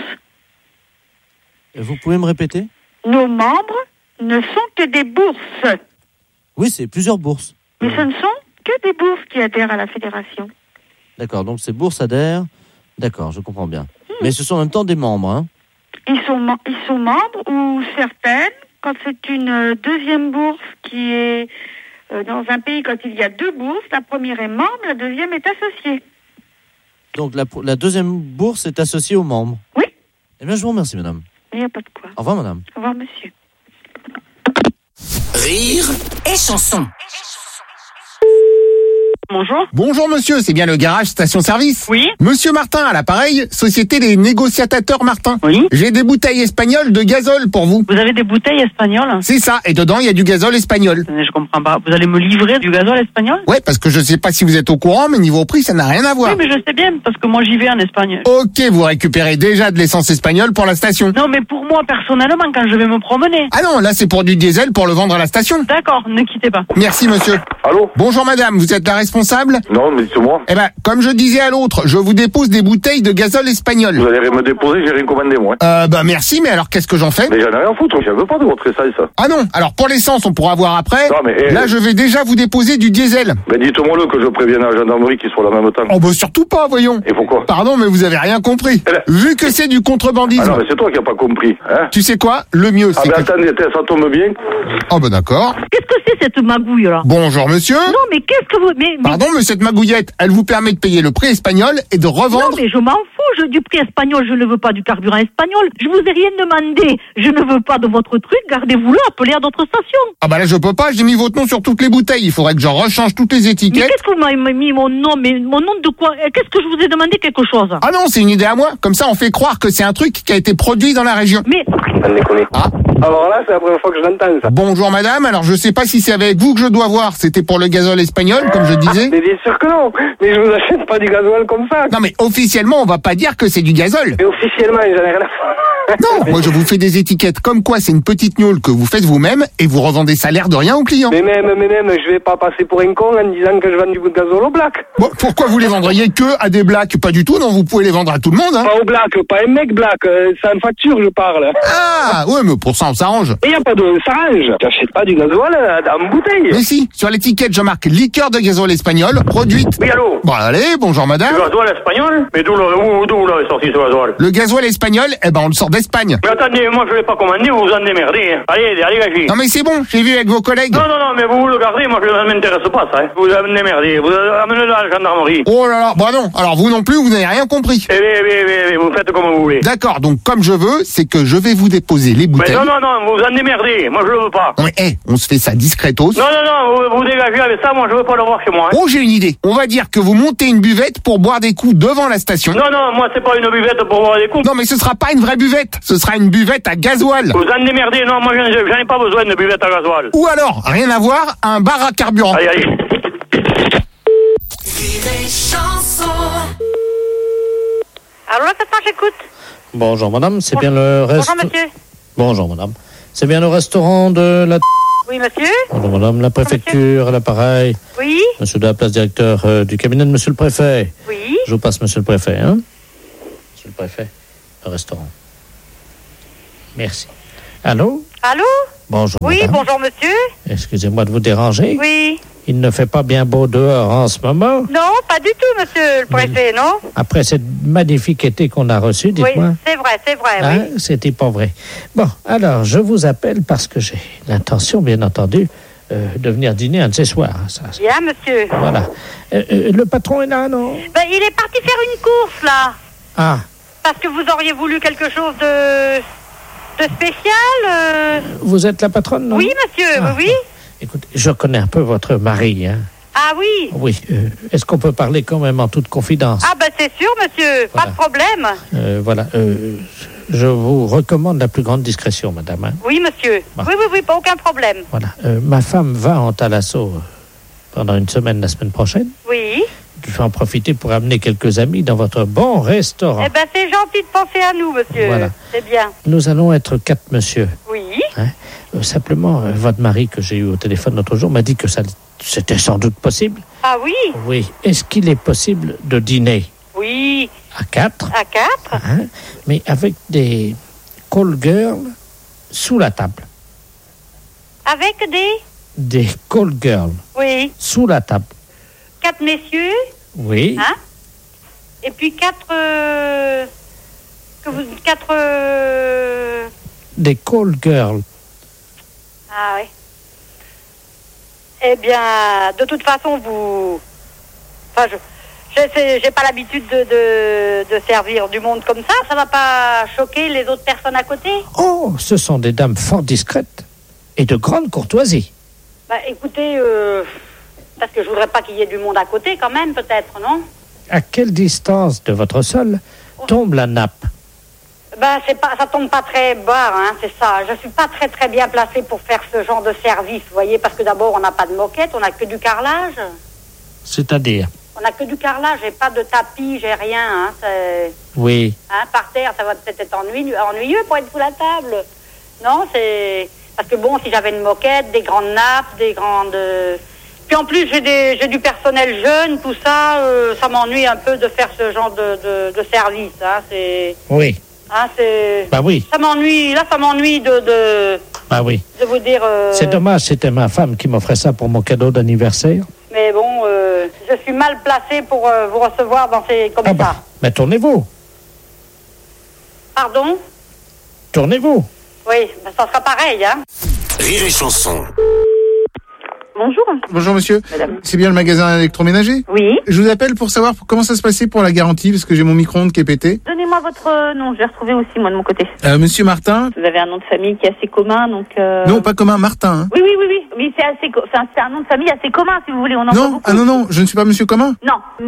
Vous pouvez me répéter? Nos membres ne sont que des bourses. Oui, c'est plusieurs bourses. Mais ce ne sont que des bourses qui adhèrent à la fédération. D'accord, donc ces bourses adhèrent. D'accord, je comprends bien. Hmm. Mais ce sont en même temps des membres, hein? Ils sont, ils sont membres, ou certaines, quand c'est une deuxième bourse qui est euh, dans un pays, quand il y a deux bourses, la première est membre, la deuxième est associée. Donc la, la deuxième bourse est associée aux membres? Oui. Eh bien, je vous remercie, madame. Il n'y a pas de quoi. Au revoir, madame. Au revoir, monsieur. Rire et chanson. Bonjour. Bonjour monsieur, c'est bien le garage station-service? Oui. Monsieur Martin à l'appareil, société des négociatateurs Martin. Oui. J'ai des bouteilles espagnoles de gazole pour vous. Vous avez des bouteilles espagnoles? C'est ça, et dedans il y a du gazole espagnol. Je comprends pas. Vous allez me livrer du gazole espagnol? Ouais, parce que je sais pas si vous êtes au courant, mais niveau prix ça n'a rien à voir. Oui, mais je sais bien, parce que moi j'y vais en Espagne. Ok, vous récupérez déjà de l'essence espagnole pour la station. Non, mais pour moi personnellement, quand je vais me promener. Ah non, là c'est pour du diesel pour le vendre à la station. D'accord, ne quittez pas. Merci monsieur. Allô? Bonjour madame, vous êtes la responsable? Non, mais dites-moi. Eh ben, comme je disais à l'autre, je vous dépose des bouteilles de gazole espagnol. Vous allez me déposer, j'ai rien commandé, moi. Euh, bah merci, mais alors qu'est-ce que j'en fais? Mais j'en ai rien à foutre, je veux pas de votre essence. Ah non, alors pour l'essence, on pourra voir après. Non, mais... Eh, là, je vais déjà vous déposer du diesel. Mais dites-moi le que je prévienne à la gendarmerie qu'ils soient là en même temps. Oh bah surtout pas, voyons. Et pourquoi? Pardon, mais vous avez rien compris. là... Vu que c'est du contrebandisme. Ah non, mais c'est toi qui n'as pas compris, hein? Tu sais quoi? Le mieux, c'est ah, mais que... attendez, ça tombe bien. Oh bah d'accord. Qu'est-ce que c'est cette magouille là? Bonjour monsieur. Non mais qu'est-ce que vous... Mais, mais... Pardon, mais cette magouillette, elle vous permet de payer le prix espagnol et de revendre... Non mais je m'en fous je, du prix espagnol, je ne veux pas du carburant espagnol. Je vous ai rien demandé. Je ne veux pas de votre truc, gardez-vous là, appelez à d'autres stations. Ah bah là je peux pas, j'ai mis votre nom sur toutes les bouteilles. Il faudrait que je rechange toutes les étiquettes. Mais qu'est-ce que vous m'avez mis mon nom? Mais mon nom de quoi? Qu'est-ce que je vous ai demandé quelque chose? Ah non, c'est une idée à moi. Comme ça on fait croire que c'est un truc qui a été produit dans la région. Mais... Elle déconne. Ah. Alors là, c'est la première fois que je l'entends, ça. Bonjour madame, alors je sais pas si c'est avec vous que je dois voir. C'était pour le gazole espagnol, comme je disais. Mais bien sûr que non. Mais je vous achète pas du gazole comme ça. Non mais officiellement, on va pas dire que c'est du gazole. Mais officiellement, j'en ai rien à foutre. Non, moi je vous fais des étiquettes comme quoi c'est une petite gnôle que vous faites vous-même et vous revendez ça l'air de rien aux clients. Mais même, mais même, je vais pas passer pour un con en disant que je vends du gazole au black. Bon, pourquoi vous les vendriez que à des blacks? Pas du tout, non, vous pouvez les vendre à tout le monde, hein. Pas au black, pas un mec black, euh, c'est en facture, je parle. Ah, ouais, mais pour ça on s'arrange. Et y a pas de s'arrange. T'achètes pas du gazole en bouteille. Mais si, sur l'étiquette je marque liqueur de gazole espagnol, produite. Oui, allô? Bon, allez, bonjour madame. Le gasoil espagnol? Mais d'où le, d'où vous l'avez sorti ce gasoil? Le gasoil espagnol, eh ben on le sort d'Espagne. Mais attendez, moi je l'ai pas commandé, vous vous en démerdez. Hein. Allez, allez, gâchez. Non mais c'est bon, j'ai vu avec vos collègues. Non, non, non, mais vous le gardez, moi je ne m'intéresse pas ça. Hein. Vous vous en démerdez, vous amenez-le à la gendarmerie. Oh là là, bah non, alors vous non plus, vous n'avez rien compris. Eh bien, eh bien, eh bien, vous faites comme vous voulez. D'accord, donc comme je veux, c'est que je vais vous déposer les bouteilles. Mais non, non, non, vous vous en démerdez, moi je le veux pas. Non mais, hé, hey, on se fait ça discretos. Non, non, non, vous, vous dégagez avec ça, moi je veux pas le voir chez moi. Hein. Oh, j'ai une idée. On va dire que vous montez une buvette pour boire des coups devant la station. Non, non, moi c'est pas une buvette pour boire des coups. Non, mais ce sera pas une vraie buvette, ce sera une buvette à gasoil. Vous en démerdez, non, moi j'en ai, j'en ai pas besoin de buvette à gasoil. Ou alors, rien à voir, un bar à carburant. Allez, allez. Alors là, maintenant, j'écoute. Bonjour madame, c'est bien le restaurant. Bonjour, monsieur. Bonjour madame. C'est bien le restaurant de la... Oui, monsieur. Bonjour madame, la préfecture, à l'appareil. Oui. Monsieur de la place, directeur euh, du cabinet de monsieur le préfet. Oui. Je vous passe monsieur le préfet, hein. Monsieur le préfet, le restaurant. Merci. Allô? Allô? Bonjour Oui, madame. bonjour, monsieur. Excusez-moi de vous déranger. Oui. Il ne fait pas bien beau dehors en ce moment. Non, pas du tout, monsieur le préfet, non? Après cette magnifique été qu'on a reçu, dites-moi. Oui, c'est vrai, c'est vrai, Hein, oui. C'était pas vrai. Bon, alors, je vous appelle parce que j'ai l'intention, bien entendu, euh, de venir dîner un de ces soirs. hein, ça, ça. Bien, monsieur. Voilà. Euh, euh, le patron est là, non? Ben, il est parti faire une course, là. Ah, Parce que vous auriez voulu quelque chose de, de spécial. euh. vous êtes la patronne, non? Oui, monsieur, Ah, oui, oui. Écoutez, je connais un peu votre mari, hein. Ah oui. Oui. euh, Est-ce qu'on peut parler quand même en toute confidence? Ah ben c'est sûr, monsieur, pas de problème. Euh, voilà. euh, je vous recommande la plus grande discrétion, madame. hein. Oui, monsieur. Bon. Oui, oui, oui, pas aucun problème. Voilà. Euh, ma femme va en Thalasso euh, pendant une semaine la semaine prochaine. Oui. Je vais en profiter pour amener quelques amis dans votre bon restaurant. Eh ben c'est gentil de penser à nous, monsieur. Voilà. C'est bien. Nous allons être quatre monsieur. Oui. Hein. Euh, simplement, euh, votre mari que j'ai eu au téléphone l'autre jour m'a dit que ça, c'était sans doute possible. Ah oui. Oui. Est-ce qu'il est possible de dîner Oui. à quatre, À quatre. hein, mais avec des call girls sous la table? Avec des. Des call girls Oui. sous la table. Quatre messieurs. Oui. Hein. Et puis quatre. euh, Que vous. Quatre. euh, Des call girls. Ah oui. Eh bien, de toute façon, vous. Enfin, je. Je sais, j'ai pas l'habitude de, de, de servir du monde comme ça. Ça va pas choquer les autres personnes à côté? Oh, ce sont des dames fort discrètes et de grande courtoisie. Bah, écoutez, euh, parce que je voudrais pas qu'il y ait du monde à côté, quand même, peut-être, non? À quelle distance de votre sol tombe la nappe? Bah, c'est pas, ça tombe pas très bas, hein, c'est ça. Je suis pas très très bien placée pour faire ce genre de service, vous voyez, parce que d'abord, on n'a pas de moquette, on n'a que du carrelage. C'est-à-dire? On n'a que du carrelage, j'ai pas de tapis, j'ai rien, hein, c'est... Oui. Hein, par terre, ça va peut-être être ennuyeux, ennuyeux pour être sous la table. Non, c'est... Parce que bon, si j'avais une moquette, des grandes nappes, des grandes... Puis en plus, j'ai, des, j'ai du personnel jeune, tout ça, euh, ça m'ennuie un peu de faire ce genre de, de, de service, hein, c'est... Oui. Hein, c'est... Bah oui. Ça m'ennuie, là, ça m'ennuie de, de, Bah oui. de vous dire... euh, C'est dommage, c'était ma femme qui m'offrait ça pour mon cadeau d'anniversaire. Mais bon, euh, je suis mal placée pour euh, vous recevoir dans ces... comme Ah ça. bah, mais tournez-vous. Pardon? Tournez-vous. Oui, ben, ça sera pareil, hein. Rire et chanson. Bonjour. Bonjour monsieur, Madame. c'est bien le magasin électroménager? Oui. Je vous appelle pour savoir comment ça se passait pour la garantie, parce que j'ai mon micro-ondes qui est pété. Donnez-moi votre euh, nom, je vais retrouver aussi moi de mon côté. Euh, monsieur Martin? Vous avez un nom de famille qui est assez commun, donc... Euh... Non, pas commun, Martin. Hein. Oui, oui, oui, oui, mais c'est assez, co- enfin, c'est un nom de famille assez commun, si vous voulez. On en voit Non, beaucoup. ah non, non, je ne suis pas monsieur commun. Non, Martin,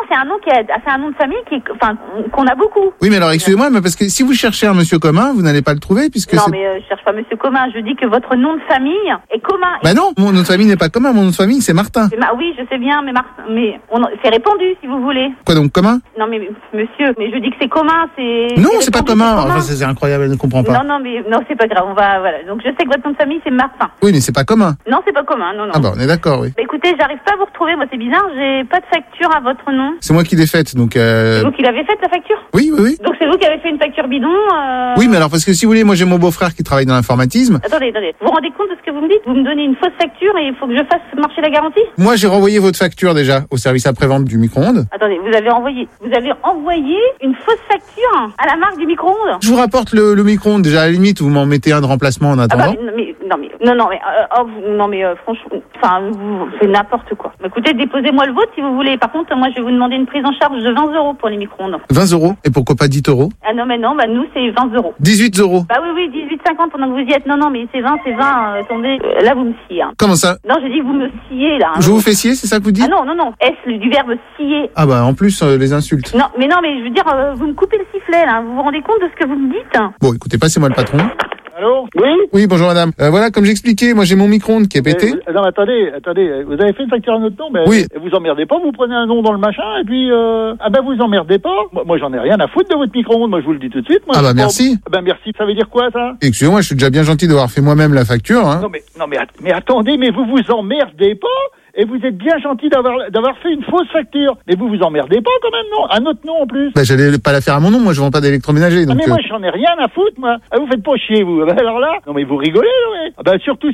c'est un nom qui a, c'est un nom de famille qui, enfin, qu'on a beaucoup. Oui, mais alors excusez-moi, mais parce que si vous cherchez un monsieur commun, vous n'allez pas le trouver puisque non, c'est... mais euh, je cherche pas monsieur commun. Je dis que votre nom de famille est commun. Bah non, mon nom de famille n'est pas commun. Mon nom de famille, c'est Martin. C'est ma... Oui, je sais bien, mais Martin, mais on... c'est répandu si vous voulez. Quoi donc commun? Non, mais monsieur, mais je dis que c'est commun, c'est. Non, c'est c'est pas répandu, commun. c'est commun. Enfin, c'est c'est incroyable, elle ne comprend pas. Non, non, mais non, c'est pas grave. On va, voilà. Donc je sais que votre nom de famille c'est Martin. Oui, mais c'est pas commun. Non, c'est pas commun. Non, non. Ah bah on est d'accord, oui. Bah, écoutez, j'arrive pas à vous retrouver. Moi, c'est bizarre. J'ai pas de facture à votre nom. C'est moi qui l'ai faite, donc. Euh... C'est vous qui l'avez faite la facture? Oui, oui, oui. Donc c'est vous qui avez fait une facture bidon. Euh... Oui, mais alors parce que si vous voulez, moi j'ai mon beau-frère qui travaille dans l'informatisme. Attendez, attendez. Vous vous rendez compte de ce que vous me dites? Vous me donnez une fausse facture et il faut que je fasse marcher la garantie? Moi, j'ai renvoyé votre facture déjà au service après-vente du micro-ondes. Attendez, vous avez envoyé, vous avez envoyé une fausse facture à la marque du micro-ondes? Je vous rapporte le, le micro-ondes. Déjà, à la limite, vous m'en mettez un de remplacement en attendant. Ah bah, mais, non, mais, non, non, mais, euh, oh, vous- non, mais, euh, franchement, enfin, vous, c'est n'importe quoi. Bah, écoutez, déposez-moi le vôtre si vous voulez. Par contre, moi, je vais vous demander une prise en charge de vingt euros pour les micro-ondes. vingt euros. Et pourquoi pas dix euros? Ah non, mais non, bah, nous, c'est vingt euros. dix-huit euros. Bah oui, oui, dix-huit cinquante pendant que vous y êtes. Non, non, mais c'est vingt, c'est vingt, euh, attendez. Euh, là, vous me sciez, hein. Comment ça? Non, j'ai dit que vous me sciez, là. hein. Je vous fais scier, c'est ça que vous dites? Ah non, non, non. Est-ce le- du verbe scier? Ah bah en plus, euh, les insultes. Non, mais non, mais je veux dire, euh, vous me coupez le sifflet, là. Vous vous rendez compte de ce que vous me dites? Bon, écoutez, passez-moi le patron. Allô? Oui? Oui, bonjour madame. Euh, voilà, comme j'expliquais, moi j'ai mon micro-ondes qui est pété. Euh, non, mais attendez, attendez, vous avez fait une facture à notre nom, mais Oui. et vous emmerdez pas, vous prenez un nom dans le machin, et puis, euh, ah ben vous emmerdez pas. Moi, moi, j'en ai rien à foutre de votre micro-ondes, moi je vous le dis tout de suite. Moi, Ah bah, Je- merci. Ah ben merci, ça veut dire quoi ça? Excusez-moi, je suis déjà bien gentil d'avoir fait moi-même la facture. Hein. Non mais, non mais, att- mais attendez, mais vous vous emmerdez pas? Et vous êtes bien gentil d'avoir d'avoir fait une fausse facture. Mais vous vous emmerdez pas quand même, non? À notre nom en plus. Bah j'allais pas la faire à mon nom, moi je vends pas d'électroménager. Ah Donc, mais euh, moi j'en ai rien à foutre moi. Ah, vous faites pas chier vous. Ah, bah, alors là, non mais vous rigolez non mais. Ah, bah surtout